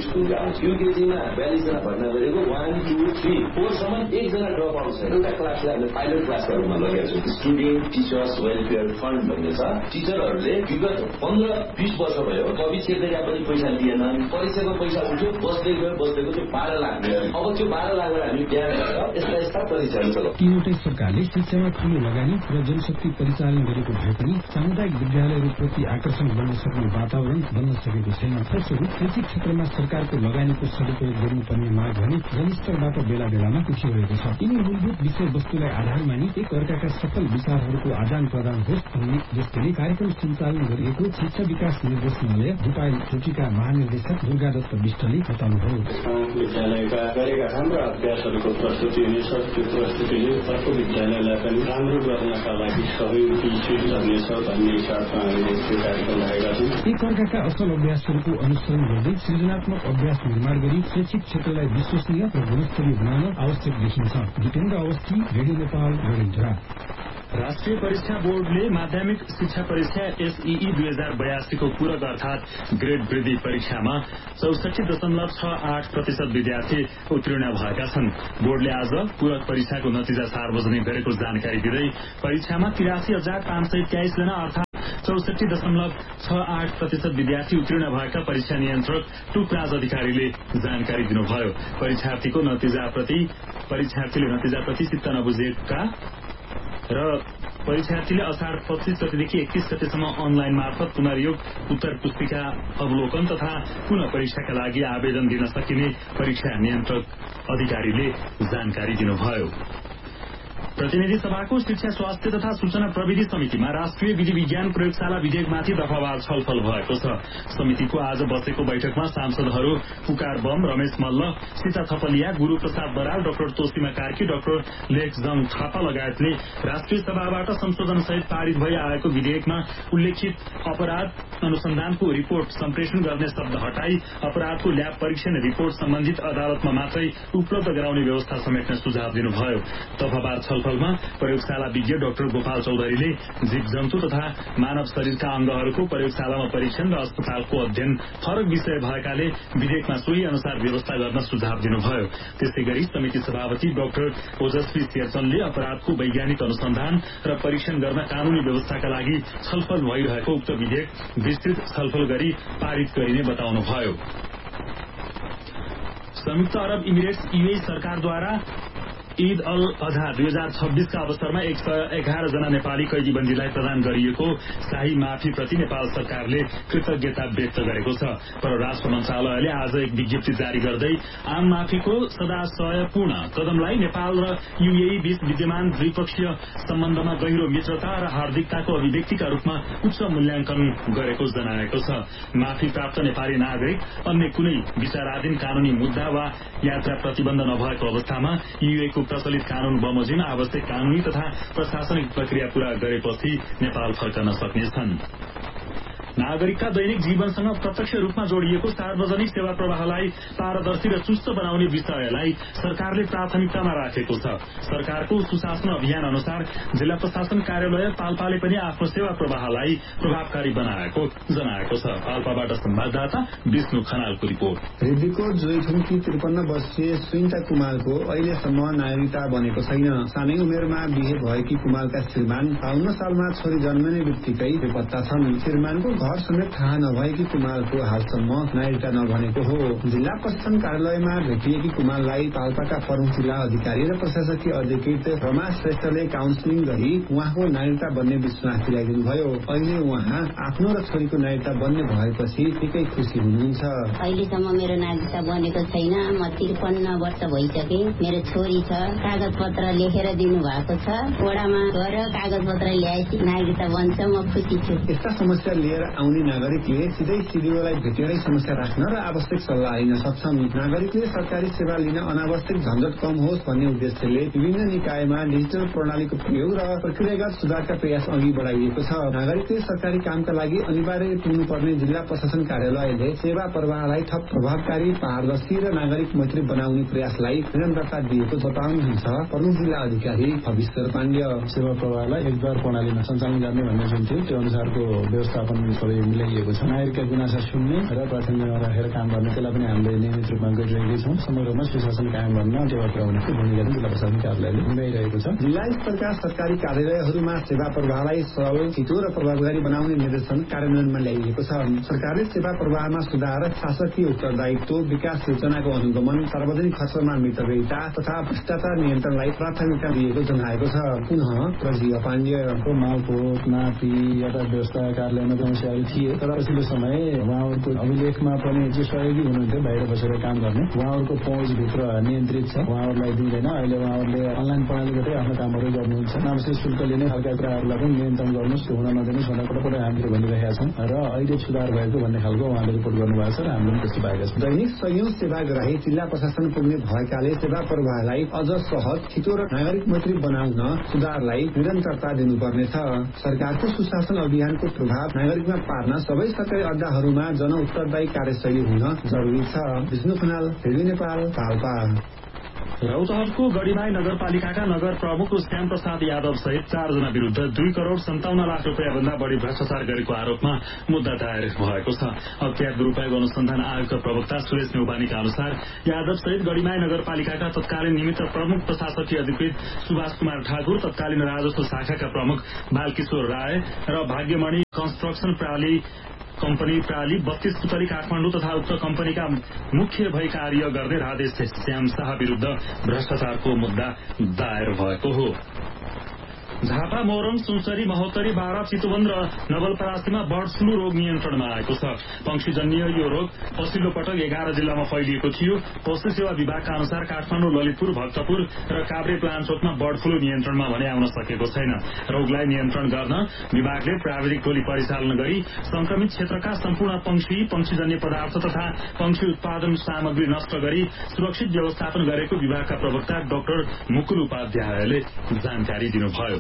[SPEAKER 16] स्कुलका आउँछ। युकेजीमा 42 जना भर्ना गरेको 1, 2, 3, 4 सम्म एकजना ड्रप आउट छैन। एउटा क्लासलाई हामीले पाइलट क्लासहरूमा लगेका छौँ। स्टुडेन्ट टिचर्स वेलफेयर फन्ड भन्ने छ। टिचरहरूले विगत 15-20 वर्ष भयो कवि चेक्दैका पनि पैसा लिएनन्। परीक्षाको पैसा उठ्यो, बस्दै गयो त्यो 12 लाख भयो। अब त्यो 12 लाखबाट हामी बिहान गरेर यस्ता परीक्षाहरू चलाउँछौँ।
[SPEAKER 15] तीनवटै सरकारले शिक्षामा ठूलो लगानी र जनशक्ति परिचालन गरेको भए पनि सामुदायिक विद्यालयहरूप्रति आकर्षण बन्न सक्ने वातावरण बन्न सकेको छैन। फलस्वरूप शैक्षिक क्षेत्रमा सरकारको लगानीको सदुपयोग गर्नुपर्ने माग भने जनस्तरबाट बेला बेलामा उठिरहेको छ। यिनी मूलभूत विषयवस्तुलाई आधार मानि एक अर्काका सफल विचारहरूको आदान प्रदान होस् भन्ने दृष्टिले कार्यक्रम सञ्चालन गरिएको शिक्षा विकास निर्देशनालय भुटान चोटीका महानिर्देशक दुर्गा दत्त विष्टले बताउनुभयो।
[SPEAKER 17] विद्यालयका गरेका हाम्रा अभ्यासहरूको प्रस्तुति हुनेछ। त्यो प्रस्तुतिले अर्को विद्यालयलाई पनि राम्रो गर्नका लागि सहयोगी सिद्ध गर्नेछ भन्ने हिसाबमा हामीले त्यो कार्यक्रम राखेका छौँ।
[SPEAKER 15] एक अर्काका असल अभ्यासहरूको अनुसरण गर्दै सृजनात्मक अभ्यास निर्माण गरी शैक्षिक क्षेत्रलाई विश्वसनीय र गुणस्तरीय बनाउन आवश्यक देखिन्छ। जितेन्द्र अवस्थी, रेडियो नेपाल, गढीधरा।
[SPEAKER 10] राष्ट्रिय परीक्षा बोर्डले माध्यमिक शिक्षा परीक्षा SEE 2082 को पूरक अर्थात ग्रेड वृद्धि परीक्षामा 64.68% विद्यार्थी उत्तीर्ण भएका छन्। बोर्डले आज पूरक परीक्षाको नतिजा सार्वजनिक गरेको जानकारी दिँदै परीक्षामा 83,523 जना अर्थात 64.68% विद्यार्थी उत्तीर्ण भएका परीक्षा नियन्त्रक टुकराज अधिकारीले जानकारी दिनुभयो। परीक्षार्थीले नतिजाप्रति चित्त नबुझेका र परीक्षार्थीले असार 25 गतेदेखि 31 गतेसम्म अनलाइन मार्फत पुनर्योग उत्तर पुस्तिका अवलोकन तथा पुनः परीक्षाका लागि आवेदन दिन सकिने परीक्षा नियन्त्रक अधिकारीले जानकारी दिनुभयो। प्रतिनिधि सभाको शिक्षा स्वास्थ्य तथा सूचना प्रविधि समितिमा राष्ट्रिय विधि विज्ञान प्रयोगशाला विधेयकमाथि दफावार छलफल भएको छ। समितिको आज बसेको बैठकमा सांसदहरू पुकार bomb, Ramesh Malla, Sita Thapaliya, Guru Prasad Baral, doctor Toshima Karki, doctor लेखजङ Thapa लगायतले राष्ट्रिय सभाबाट संशोधन सहित पारित भई आएको विधेयकमा उल्लेखित अपराध अनुसन्धानको रिपोर्ट सम्प्रेषण गर्ने शब्द हटाई अपराधको ल्याब परीक्षण रिपोर्ट सम्बन्धित अदालतमा मात्रै उपलब्ध गराउने व्यवस्था समेट्ने सुझाव दिनुभयो। दफावार छलफलमा प्रयोगशाला विज्ञ डाक्टर गोपाल चौधरीले जीवजन्तु तथा मानव शरीरका अंगहरूको प्रयोगशालामा परीक्षण र अस्पतालको अध्ययन फरक विषय भएकाले विधेयकमा सोही अनुसार व्यवस्था गर्न सुझाव दिनुभयो। त्यसै गरी समिति सभापति डाक्टर ओजस्वी शेरचनले अपराधको वैज्ञानिक अनुसन्धान र परीक्षण गर्न कानूनी व्यवस्थाका लागि छलफल भइरहेको उक्त विधेयक विस्तृत छलफल गरी पारित गरिने बताउनुभयो। संयुक्त अरब इमिरेट्स UAE सरकारद्वारा ईद अल अधा 2026 का अवसरमा 111 जना नेपाली कैदीबन्दीलाई प्रदान गरिएको शाही माफीप्रति नेपाल सरकारले कृतज्ञता व्यक्त गरेको छ। परराष्ट्र मन्त्रालयले आज एक विज्ञप्ति जारी गर्दै आम माफीको सदाशयपूर्ण कदमलाई नेपाल र UAE बीच विद्यमान द्विपक्षीय सम्बन्धमा गहिरो मित्रता र हार्दिकताको अभिव्यक्तिका रूपमा उच्च मूल्याङ्कन गरेको जनाएको छ। माफी प्राप्त नेपाली नागरिक अन्य कुनै विचाराधीन कानूनी मुद्दा वा यात्रा प्रतिबन्ध नभएको अवस्थामा UAE को प्रचलित कानून बमोजिम आवश्यक कानूनी तथा प्रशासनिक प्रक्रिया पूरा गरेपछि नेपाल फर्कन सक्नेछन्। नागरिकका दैनिक जीवनसँग प्रत्यक्ष रूपमा जोडिएको सार्वजनिक सेवा प्रवाहलाई पारदर्शी र चुस्त बनाउने विषयलाई सरकारले प्राथमिकतामा राखेको छ। सरकारको सुशासन अभियान अनुसार जिल्ला प्रशासन कार्यालय पाल्पाले पनि आफ्नो सेवा प्रवाहलाई प्रभावकारी बनाएको जनाएको छ। पाल्पाबाट संवाददाता विष्णु खनालको रिपोर्ट।
[SPEAKER 18] रेड्डीको जोइथुङकी 53 वर्षीय सुइन्ता कुमारको अहिलेसम्म नागरिकता बनेको छैन। सानै उमेरमा बिहे भएकी कुमारका श्रीमान 52 सालमा छोरी जन्मने बित्तिकै बेपत्ता छन्। श्रीमानको घर समेत थाहा नभएकी कुमारको हालसम्म नागरिकता नबनेको हो। जिल्ला प्रशासन कार्यालयमा भेटिएकी कुमारलाई पाल्पाका प्रमुख जिल्ला अधिकारी र प्रशासकीय अधिकृत रमा श्रेष्ठले काउन्सिलिङ गरी उहाँको नागरिकता बन्ने विश्वास दिलाइदिनुभयो। अहिले उहाँ आफ्नो र छोरीको नागरिकता बन्ने भएपछि निकै खुसी हुनुहुन्छ।
[SPEAKER 19] अहिलेसम्म मेरो नागरिकता बनेको छैन। म 53 वर्ष भइसके। मेरो छोरी छ, कागज पत्र लेखेर दिनु भएको छ। वडामा गएर कागज पत्र ल्याएपछि नागरिकता बन्छ। म खुसी छु।
[SPEAKER 18] यस्ता समस्या लिएर आउने नागरिकले सिधै सिडिओलाई भेटेरै समस्या राख्न र आवश्यक सल्लाह लिन सक्छन्। नागरिकले सरकारी सेवा लिन अनावश्यक झन्झट कम होस् भन्ने उद्देश्यले विभिन्न निकायमा डिजिटल प्रणालीको प्रयोग र प्रक्रियागत सुधारका प्रयास अघि बढाइएको छ। नागरिकले सरकारी कामका लागि अनिवार्य पुग्नुपर्ने जिल्ला प्रशासन कार्यालयले सेवा प्रवाहलाई थप प्रभावकारी, पारदर्शी र नागरिक मैत्री बनाउने प्रयासलाई निरन्तरता दिएको बताउनुहुन्छ प्रमुख जिल्ला अधिकारी भविष्य पाण्ड्य।
[SPEAKER 20] सेवा प्रवाहलाई एकद्वार प्रणालीमा सञ्चालन गर्ने भन्ने जुन थियो त्यो अनुसारको व्यवस्थापन सबै मिलाइएको छ। नागरिकका गुनासा सुन्ने र प्राथमिकतामा राखेर काम गर्ने त्यसलाई पनि हामीले नियमित रूपमा गरिरहेकै छौँ। समग्रमा सुशासन कायम गर्न टेवा पुर्याउने भूमिका जिल्ला प्रशासन कार्यालयले निभाइरहेको छ।
[SPEAKER 18] जिल्ला स्तरका सरकारी कार्यालयहरूमा सेवा प्रवाहलाई सरल, छिटो र प्रभावकारी बनाउने निर्देशन कार्यान्वयनमा ल्याइएको छ। सरकारले सेवा प्रवाहमा सुधार, शासकीय उत्तरदायित्व, विकास योजनाको अनुगमन, सार्वजनिक खर्चमा मितव्ययिता तथा भ्रष्टाचार नियन्त्रणलाई प्राथमिकता दिएको जनाएको छ। पुनः प्रजी अपाङ्ग्यको
[SPEAKER 20] मालपोत, नापी, यातायात व्यवस्था कार्यालयमा समस्याहरू थिए, तर पछिल्लो समय उहाँहरूको अभिलेखमा पनि जो सहयोगी हुनुहुन्थ्यो बाहिर बसेर काम गर्ने, उहाँहरूको पहुँचभित्र नियन्त्रित छ, उहाँहरूलाई दिँदैन। अहिले उहाँहरूले अनलाइन प्रणालीबाटै आफ्नो कामहरू गर्नुहुन्छ। आवश्यक शुल्क लिने खालका कुराहरूलाई पनि नियन्त्रण गर्नुहोस्, हुन नदिनुहोस् भनेर पटक हामीले भनिरहेका छौँ र अहिले सुधार भएको भन्ने खालको उहाँले रिपोर्ट गर्नुभएको छ र हामीले पनि त्यस्तो पाएका छौँ।
[SPEAKER 18] दैनिक सयौं सेवाग्राही जिल्ला प्रशासन पुग्ने भएकाले सेवा प्रवाहलाई अझ सहज, छिटो र नागरिक मैत्री बनाउन सुधारलाई निरन्तरता दिनुपर्नेछ। सरकारको सुशासन अभियानको प्रभाव नागरिकमा पार्न सबै सरकारी अड्डाहरूमा जन उत्तरदायी कार्यशैली हुन जरुरी छ। विष्णु खनाल, रेडियो नेपाल, पाल्पा।
[SPEAKER 10] रौतहटको गढीमाई नगरपालिकाका नगर प्रमुख श्याम प्रसाद यादव सहित 4 जना विरूद्ध 2,57,00,000 रुपियाँ भन्दा बढी भ्रष्टाचार गरेको आरोपमा मुद्दा दायर भएको छ। अख्तियार दुरूपयोग अनुसन्धान आयोगका प्रवक्ता सुरेश नेउपानीका अनुसार यादव सहित गढीमाई नगरपालिकाका तत्कालीन निमित्त प्रमुख प्रशासकीय अधिकृत सुभाष कुमार ठाकुर, तत्कालीन राजस्व शाखाका प्रमुख बालकिशोर राय र भाग्यमणि कन्स्ट्रक्सन कम्पनी प्राली 32 पुतली काठमाडौँ तथा उक्त कम्पनीका मुख्य भई कार्य गर्ने राधेश श्याम शाह विरूद्ध भ्रष्टाचारको मुद्दा दायर भएको हो। झापा, मोरङ, सुनसरी, महोत्तरी, बारा, चितवन र नवलपरासीमा बर्ड फ्लू रोग नियन्त्रणमा आएको छ। पंक्षीजन्य यो रोग पछिल्लो पटक 11 जिल्लामा फैलिएको थियो। पशु सेवा विभागका अनुसार काठमाडौँ, ललितपुर, भक्तपुर र काभ्रे प्लान्चोकमा बर्ड फ्लू नियन्त्रणमा भने आउन सकेको छैन। रोगलाई नियन्त्रण गर्न विभागले प्राविधिक टोली परिचालन गरी संक्रमित क्षेत्रका सम्पूर्ण पंक्षीजन्य पदार्थ तथा पंक्षी उत्पादन सामग्री नष्ट गरी सुरक्षित व्यवस्थापन गरेको विभागका प्रवक्ता डाक्टर मुकुल उपाध्यायले जानकारी दिनुभयो।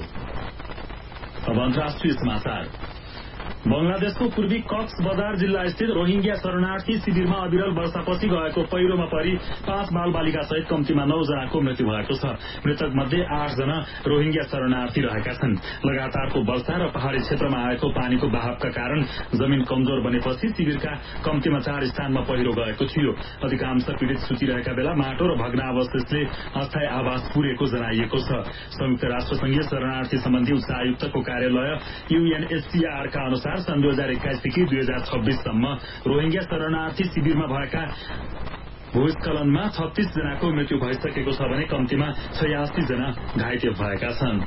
[SPEAKER 10] अब अन्तर्राष्ट्रिय समाचार। बंगलादेशको पूर्वी कक्स बजार जिल्ला स्थित रोहिंग्या शरणार्थी शिविरमा अविरल वर्षापछि गएको पहिरोमा परि 5 बालबालिका सहित कम्तीमा 9 जनाको मृत्यु भएको छ। मृतक मध्ये 8 जना रोहिंग्या शरणार्थी रहेका छन्। लगातारको वर्षा र पहाड़ी क्षेत्रमा आएको पानीको बहावका कारण जमिन कमजोर बनेपछि शिविरका कम्तीमा 4 स्थानमा पहिरो गएको थियो। अधिकांश पीड़ित सुतिरहेका बेला माटो र भग्नावशेषले अस्थायी आवास पुरेको जनाइएको छ। संयुक्त राष्ट्रसंघीय शरणार्थी सम्बन्धी उच्च आयुक्तको कार्यालय UNHCR का अनुसार सन् 2021 देखि 2026 सम्म रोहिंग्या शरणार्थी शिविरमा भएका भूस्खलनमा 36 जनाको मृत्यु भइसकेको छ भने कम्तीमा 86 जना घाइते भएका छन्।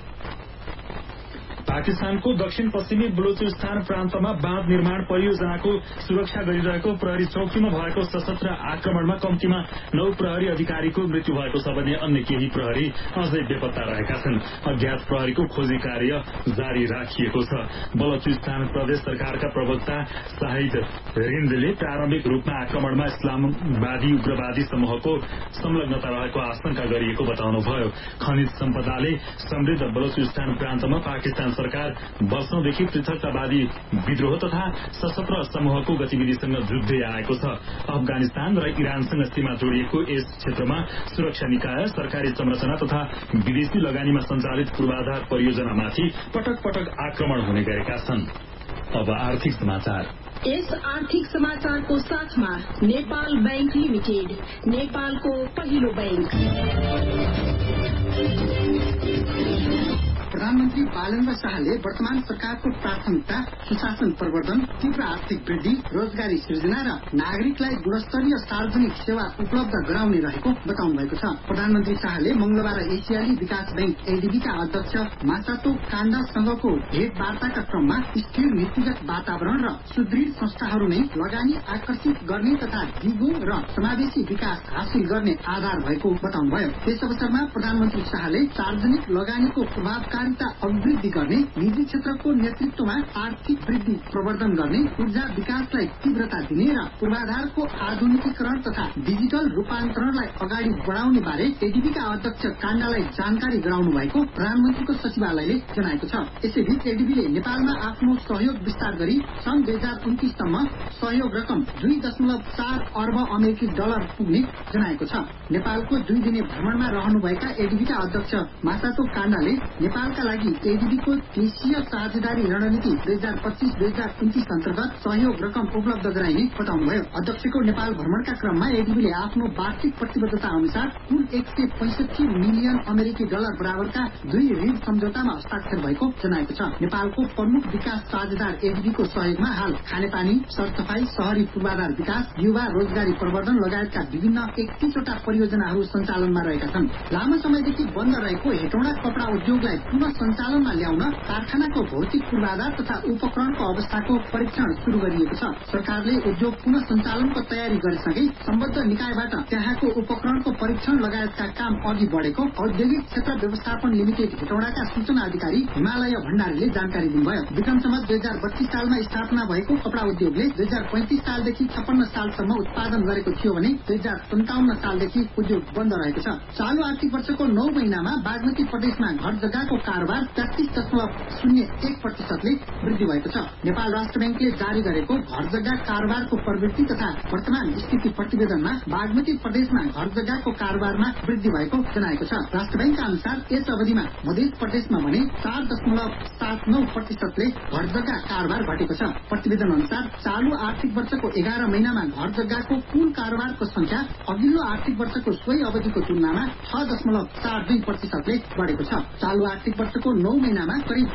[SPEAKER 10] पाकिस्तानको दक्षिण पश्चिमी बलुचिस्तान प्रान्तमा बाँध निर्माण परियोजनाको सुरक्षा गरिरहेको प्रहरी चौकीमा भएको सशस्त्र आक्रमणमा कम्तीमा 9 प्रहरी अधिकारीको मृत्यु भएको छ भने अन्य केही प्रहरी अझै बेपत्ता रहेका छन्। अज्ञात प्रहरीको खोजी कार्य जारी राखिएको छ। बलुचिस्तान प्रदेश सरकारका प्रवक्ता शाहिद रिन्दले प्रारम्भिक रूपमा आक्रमणमा इस्लामवादी उग्रवादी समूहको संलग्नता रहेको आशंका गरिएको बताउनुभयो। खनिज सम्पदाले समृद्ध बलुचिस्तान प्रान्तमा पाकिस्तान सरकार वर्षौंदेखि पृथकतावादी विद्रोह तथा सशस्त्र समूहको गतिविधिसँग जुझ्दै आएको छ। अफगानिस्तान र इरानसँग सीमा जोडिएको यस क्षेत्रमा सुरक्षा निकाय, सरकारी संरचना तथा विदेशी लगानीमा सञ्चालित पूर्वाधार परियोजनामाथि पटक पटक आक्रमण हुने गरेका छन्। अब आर्थिक समाचार।
[SPEAKER 11] यस आर्थिक समाचारको साथमा नेपाल बैंक लिमिटेड, नेपालको पहिलो बैंक।
[SPEAKER 21] प्रधानमन्त्री बालेन्द्र शाहले वर्तमान सरकारको प्राथमिकता सुशासन प्रवर्धन, तीव्र आर्थिक वृद्धि, रोजगारी सृजना र नागरिकलाई गुणस्तरीय सार्वजनिक सेवा उपलब्ध गराउने रहेको बताउनु भएको छ। प्रधानमन्त्री शाहले मंगलबार एसियाली विकास बैंक ADB का अध्यक्ष मासातो काण्डासँगको भेटवार्ताका क्रममा स्थिर नीतिगत वातावरण र सुदृढ संस्थाहरूमै लगानी आकर्षित गर्ने तथा दिगो र समावेशी विकास हासिल गर्ने आधार भएको बताउनुभयो। त्यस अवसरमा प्रधानमन्त्री शाहले सार्वजनिक लगानीको प्रभावकारिता अभिवृद्धि गर्ने, निजी क्षेत्रको नेतृत्वमा आर्थिक वृद्धि प्रवर्धन गर्ने, ऊर्जा विकासलाई तीव्रता दिने र पूर्वाधारको आधुनिकीकरण तथा डिजिटल रूपान्तरणलाई अगाडि बढाउने बारे ADB का अध्यक्ष काण्डालाई जानकारी गराउनु भएको प्रधानमन्त्रीको सचिवालयले जनाएको छ। यसैबीच ADBले नेपालमा आफ्नो सहयोग विस्तार गरी सन् 2029 सम्म सहयोग रकम $2.4 अर्ब अमेरिकी डलर पुग्ने जनाएको छ। नेपालको 2 दिने भ्रमणमा रहनुभएका ADB का अध्यक्ष मासातो काण्डाले नेपालका निर्माणका लागि एडीबीको देशीय साझेदारी रणनीति 2025-2029 अन्तर्गत सहयोग रकम उपलब्ध गराइने बताउनुभयो। अध्यक्षको नेपाल भ्रमणका क्रममा एडीबीले आफ्नो वार्षिक प्रतिबद्धता अनुसार कुल 165 मिलियन अमेरिकी डलर बराबरका 2 ऋण सम्झौतामा हस्ताक्षर भएको जनाएको छ। नेपालको प्रमुख विकास साझेदार एडीबीको सहयोगमा हाल खानेपानी, सरसफाई, शहरी पूर्वाधार विकास, युवा रोजगारी प्रवर्धन लगायतका विभिन्न 31वटा परियोजनाहरू सञ्चालनमा रहेका छन्। लामो समयदेखि बन्द रहेको हेटौँडा कपडा उद्योगलाई पुनः सञ्चालनमा ल्याउन कारखानाको भौतिक पूर्वाधार तथा उपकरणको अवस्थाको परीक्षण शुरू गरिएको छ। सरकारले उद्योग पुनः सञ्चालनको तयारी गरेसँगै सम्बद्ध निकायबाट त्यहाँको उपकरणको परीक्षण लगायतका काम अघि बढेको औद्योगिक क्षेत्र व्यवस्थापन लिमिटेड हेटौँडाका सूचना अधिकारी हिमालय भण्डारीले जानकारी दिनुभयो। विक्रम सम्वत 2032 सालमा स्थापना भएको कपडा उद्योगले 2035 सालदेखि 56 सालसम्म उत्पादन गरेको थियो भने 2057 सालदेखि उद्योग बन्द रहेको छ। चालू आर्थिक वर्षको 9 महिनामा बागमती प्रदेशमा घर जग्गाको कारोबार 33.01%ले वृद्धि भएको छ। नेपाल राष्ट्र ब्याङ्कले जारी गरेको घर जग्गा कारोबारको प्रवृत्ति तथा वर्तमान स्थिति प्रतिवेदनमा बागमती प्रदेशमा घर जग्गाको कारोबारमा वृद्धि भएको जनाएको छ। राष्ट्र ब्याङ्कका अनुसार यस अवधिमा मध्य प्रदेशमा भने 4.79%ले घर जग्गा कारोबार घटेको छ। प्रतिवेदन अनुसार चालू आर्थिक वर्षको 11 महिनामा घर जग्गाको कुल कारोबारको संख्या अघिल्लो आर्थिक वर्षको सोही अवधिको तुलनामा 6.42%ले बढेको छ। चालू आर्थिक वर्षको 9 महिनामा करिब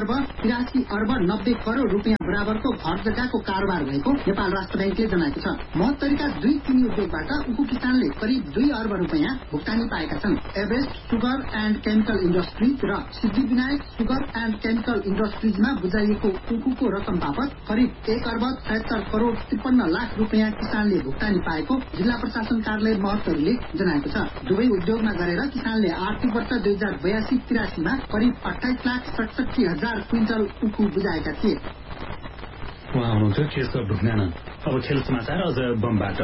[SPEAKER 21] 1,83,90 करोड़ रुपियाँ बराबरको घर जग्गाको कारोबार भएको नेपाल राष्ट्र ब्याङ्कले जनाएको छ। महोत्तरीका 2 चिनी उद्योगबाट उखु किसानले करिब 2 अर्ब रुपियाँ भुक्तानी पाएका छन्। Everest sugar and chemical industries र सिद्धिविनायक सुगर एण्ड केमिकल इन्डस्ट्रिजमा बुझाइएको उखुको रकम बापत करिब 1,76 करोड़ 53 लाख रुपियाँ किसानले भुक्तानी पाएको जिल्ला प्रशासन कार्यालय महोत्तरीले जनाएको छ। दुवै उद्योगमा गरेर किसानले आर्थिक वर्ष 2082-83 मा करिब 28,67,000 क्विन्टल उखु बुझाएका थिए।
[SPEAKER 10] उहाँ हुनुहुन्थ्यो केशव ढुङ्गानन्द। अब खेल समाचार अझ बमबाट।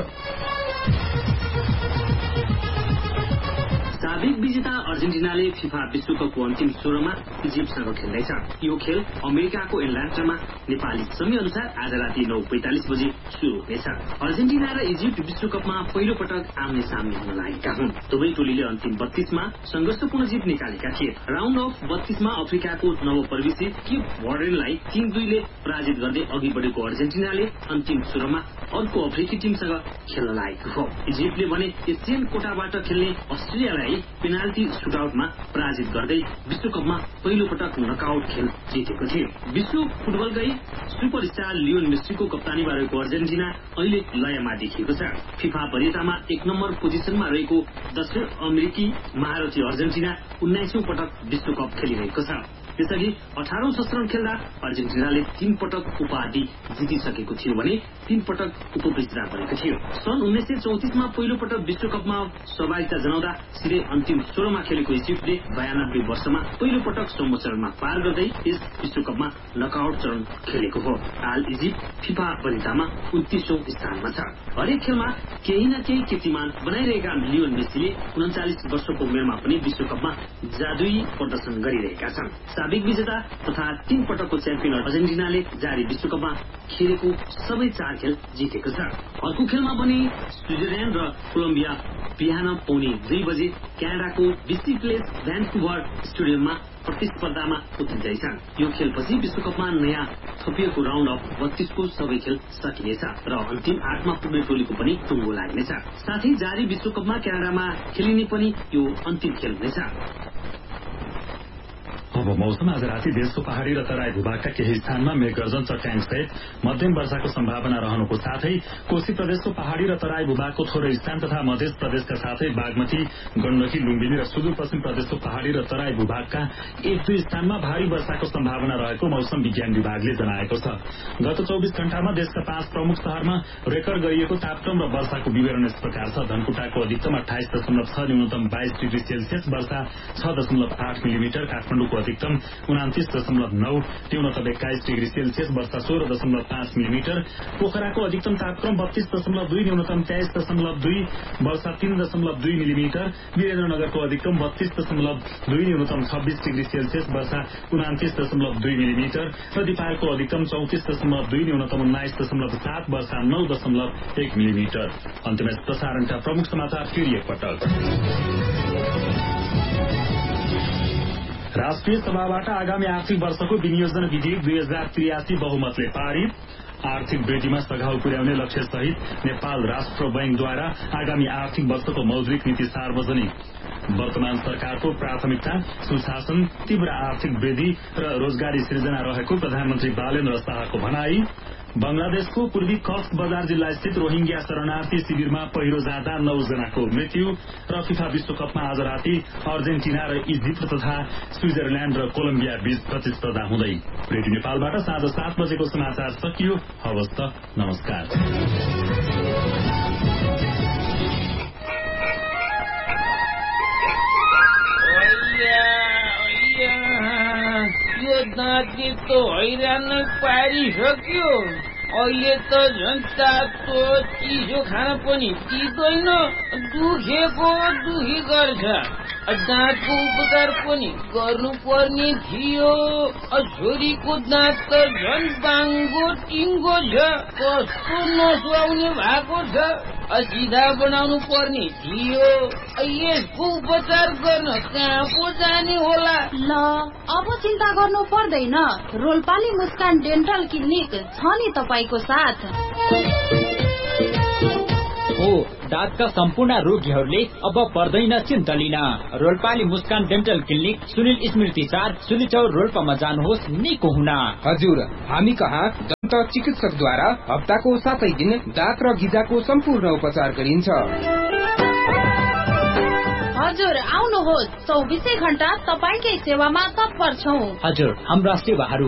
[SPEAKER 2] साबिक विजेता अर्जेन्टिनाले फिफा विश्वकपको अन्तिम 16मा इजिप्टसँग खेल्दैछ। यो खेल अमेरिकाको एटलान्टामा नेपाली समय अनुसार आज राति 9:45 बजे शुरू हुनेछ। अर्जेन्टिना र इजिप्ट विश्वकपमा पहिलो पटक आम्ने सामने हुन लागेका हुन्। दुवै टोलीले अन्तिम 32मा संघर्षपूर्ण जित निकालेका थिए। राउन्ड अफ 32 मा अफ्रिकाको नवप्रवेशी केप भर्डेलाई 3-2 ले पराजित गर्दै अघि बढेको अर्जेन्टिनाले अन्तिम 16मा अर्को अफ्रिकी टिमसँग खेल्न लागेको हो। इजिप्टले भने एसियन कोटाबाट खेल्ने अस्ट्रेलियालाई पेनाल्टी सुटआउटमा पराजित गर्दै विश्वकपमा पहिलो पटक नकआउट खेल जितेको थियो। विश्व फुटबलकै सुपरस्टार लियोन मेस्सीको कप्तानीमा रहेको अर्जेन्टिना अहिले लयमा देखिएको छ। फिफा वरियतामा 1 नम्बर पोजिसनमा रहेको दक्षिण अमेरिकी महारथी अर्जेन्टिना 19औं पटक विश्वकप खेलिरहेको छ। त्यसअघि 18औं संस्करण खेल्दा अर्जेन्टिनाले 3 पटक उपाधि जितिसकेको थियो भने 3 पटक उपविजेता बनेको थियो। सन् 1934 मा पहिलो पटक विश्वकपमा सहभागिता जनाउँदा सिधै अन्तिम 16मा खेलेको इजिप्टले 92 वर्षमा पहिलो पटक सम्म चरणमा पार गर्दै यस विश्वकपमा नकआउट चरण खेलेको हो। हाल इजिप्ट फिफा वरियतामा 29औं स्थानमा छ। हरेक खेलमा केही न केही कीर्तिमान बनाइरहेका लियोन मेस्सीले 39 वर्षको उमेरमा पनि विश्वकपमा जादुई प्रदर्शन गरिरहेका छन्। साबिक विजेता तथा 3 पटकको च्याम्पियन अर्जेन्टिनाले जारी विश्वकपमा खेलेको सबै 4 खेल जितेको छ। अर्को खेलमा पनि स्विजरल्याण्ड र कोलम्बिया बिहान 2:45 बजे क्यानाडाको बिसी प्लेस भ्यान्कुभर स्टेडियममा प्रतिस्पर्धामा उत्रिँदैछन्। यो खेलपछि विश्वकपमा नयाँ थपिएको राउन्ड अफ 32 को सबै खेल सकिनेछ र अन्तिम 8 मा पुग्ने टोलीको पनि टुङ्गो लाग्नेछ। साथै जारी विश्वकपमा क्यानाडामा खेलिने पनि यो अन्तिम खेल हुनेछ।
[SPEAKER 10] अब मौसम। आज राति देशको पहाड़ी र तराई भूभागका केही स्थानमा मेघगर्जन चट्याङ सहित मध्यम वर्षाको सम्भावना रहनुको साथै कोशी प्रदेशको पहाड़ी र तराई भूभागको थोरै स्थान तथा मध्य प्रदेशका साथै बागमती, गण्डकी, लुम्बिनी र सुदूरपश्चिम प्रदेशको पहाड़ी र तराई भूभागका 1-2 स्थानमा भारी वर्षाको सम्भावना रहेको मौसम विज्ञान विभागले जनाएको छ। गत 24 घण्टामा देशका 5 प्रमुख शहरमा रेकर्ड गरिएको तापक्रम र वर्षाको विवरण यस प्रकार छ। धनकुटाको अधिकतम 28.6, न्यूनतम 22 डिग्री सेल्सियस, वर्षा 6.8 मिलिमिटर, काठमाडौँको अधिकतम 29.9, न्यूनतम 21 डिग्री सेल्सियस, वर्षा 16.5 मिलिमिटर, पोखराको अधिकतम तापक्रम 32.2, न्यूनतम 23.2, वर्षा 3.2 मिलिमिटर, वीरेन्द्रनगरको अधिकतम 32.2, न्यूनतम 26 डिग्री सेल्सियस, वर्षा 29.2 मिलिमिटर र दिपायलको अधिकतम 34.2, न्यूनतम 19.7, वर्षा 9.1 मिलिमिटर। अन्त्यमा प्रसारणका प्रमुख समाचार फेरि एकपटक। राष्ट्रिय सभाबाट आगामी आर्थिक वर्षको विनियोजन विधेयक 2083 बहुमतले पारित। आर्थिक वृद्धिमा सघाउ पुर्याउने लक्ष्य सहित नेपाल राष्ट्र बैंकद्वारा आगामी आर्थिक वर्षको मौद्रिक नीति सार्वजनिक। वर्तमान सरकारको प्राथमिकता सुशासन, तीव्र आर्थिक वृद्धि र रोजगारी सृजना रहेको प्रधानमन्त्री बालेन्द्र शाहको भनाई। बंगलादेशको पूर्वी कक्स बजार जिल्ला स्थित रोहिंग्या शरणार्थी शिविरमा पहिरो जाँदा 9 जनाको मृत्यु। र फिफा विश्वकपमा आज राति अर्जेन्टिना र इजिप्ट तथा स्विजरल्याण्ड र कोलम्बिया बीच प्रतिस्पर्धा हुँदै। रेडियो नेपालबाट साँझ 7 बजेको समाचार सकियो। हवस् त, नमस्कार।
[SPEAKER 4] दाँती त हैरान पारिसक्यो। अहिले त झन् तातो चिसो खान पनि दिँदैन, दुखेको दुखी गर्छ। दाँतको उपचार पनि गर्नुपर्ने थियो। छोरीको दाँत त झन् बाङ्गो टिङ्गो छ, कस्तो नसुहाउने भएको छ। सिधा बनाउनु पर्ने थियो। यसको उपचार गर्न कहाँ पो जाने होला?
[SPEAKER 22] ल अब चिन्ता गर्नु पर्दैन, रोल्पाली मुस्कान डेन्टल क्लिनिक छ नि तपाईको साथ।
[SPEAKER 23] हो, दाँतका सम्पूर्ण रोगीहरूले अब पर्दैन चिन्ता लिन। रोल्पाली मुस्कान डेन्टल क्लिनिक सुनिल स्मृति 4 सुलिचौर रोल्पामा जानुहोस् निको हुन।
[SPEAKER 24] हजुर, हामी कहाँ दन्त चिकित्सकद्वारा हप्ताको 7 दिन दाँत र गिजाको सम्पूर्ण उपचार गरिन्छ।
[SPEAKER 22] हजुर आउनुहोस्, 24 घण्टा तपाईकै सेवामा तत्पर छौं।
[SPEAKER 23] हजुर, हाम्रा सेवाहरू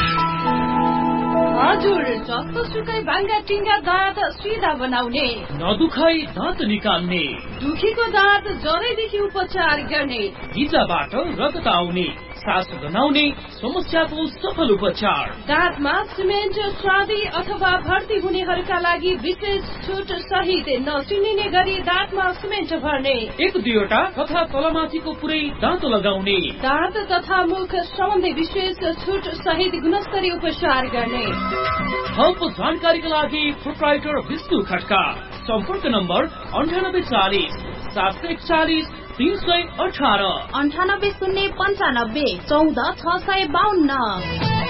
[SPEAKER 22] हजुर जस्तो सुकै भाङ्गा टिङ्गा दाँत सिधा बनाउने,
[SPEAKER 23] नदुखाइ दाँत निकाल्ने,
[SPEAKER 22] दुखीको दाँत जरैदेखि उपचार गर्ने,
[SPEAKER 23] गिजाबाट रगत आउने, सास गनाउने समस्याको सफल उपचार।
[SPEAKER 22] दाँतमा सिमेन्ट स्वादी अथवा भर्ती हुनेहरूका लागि विशेष छुट सहित नचिनिने गरी दाँतमा सिमेन्ट भर्ने,
[SPEAKER 23] 1-2 तथा तलमाथिको पुरै दाँत लगाउने,
[SPEAKER 22] दाँत तथा मुख सम्बन्धी विशेष छुट सहित गुणस्तरीय उपचार गर्ने।
[SPEAKER 23] थप जानकारीका लागि प्रोप्राइटर विष्णु खड्का। सम्पर्क नम्बर 9840 741 318
[SPEAKER 22] 98 095 14 652।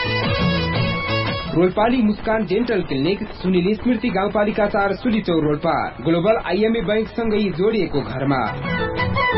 [SPEAKER 24] रोल्पाली मुस्कान डेन्टल क्लिनिक सुनिल स्मृति गाउँपालिका 4 सुलिचौर रोल्पा। ग्लोबल IMA बैंक सँगै जोडिएको घरमा।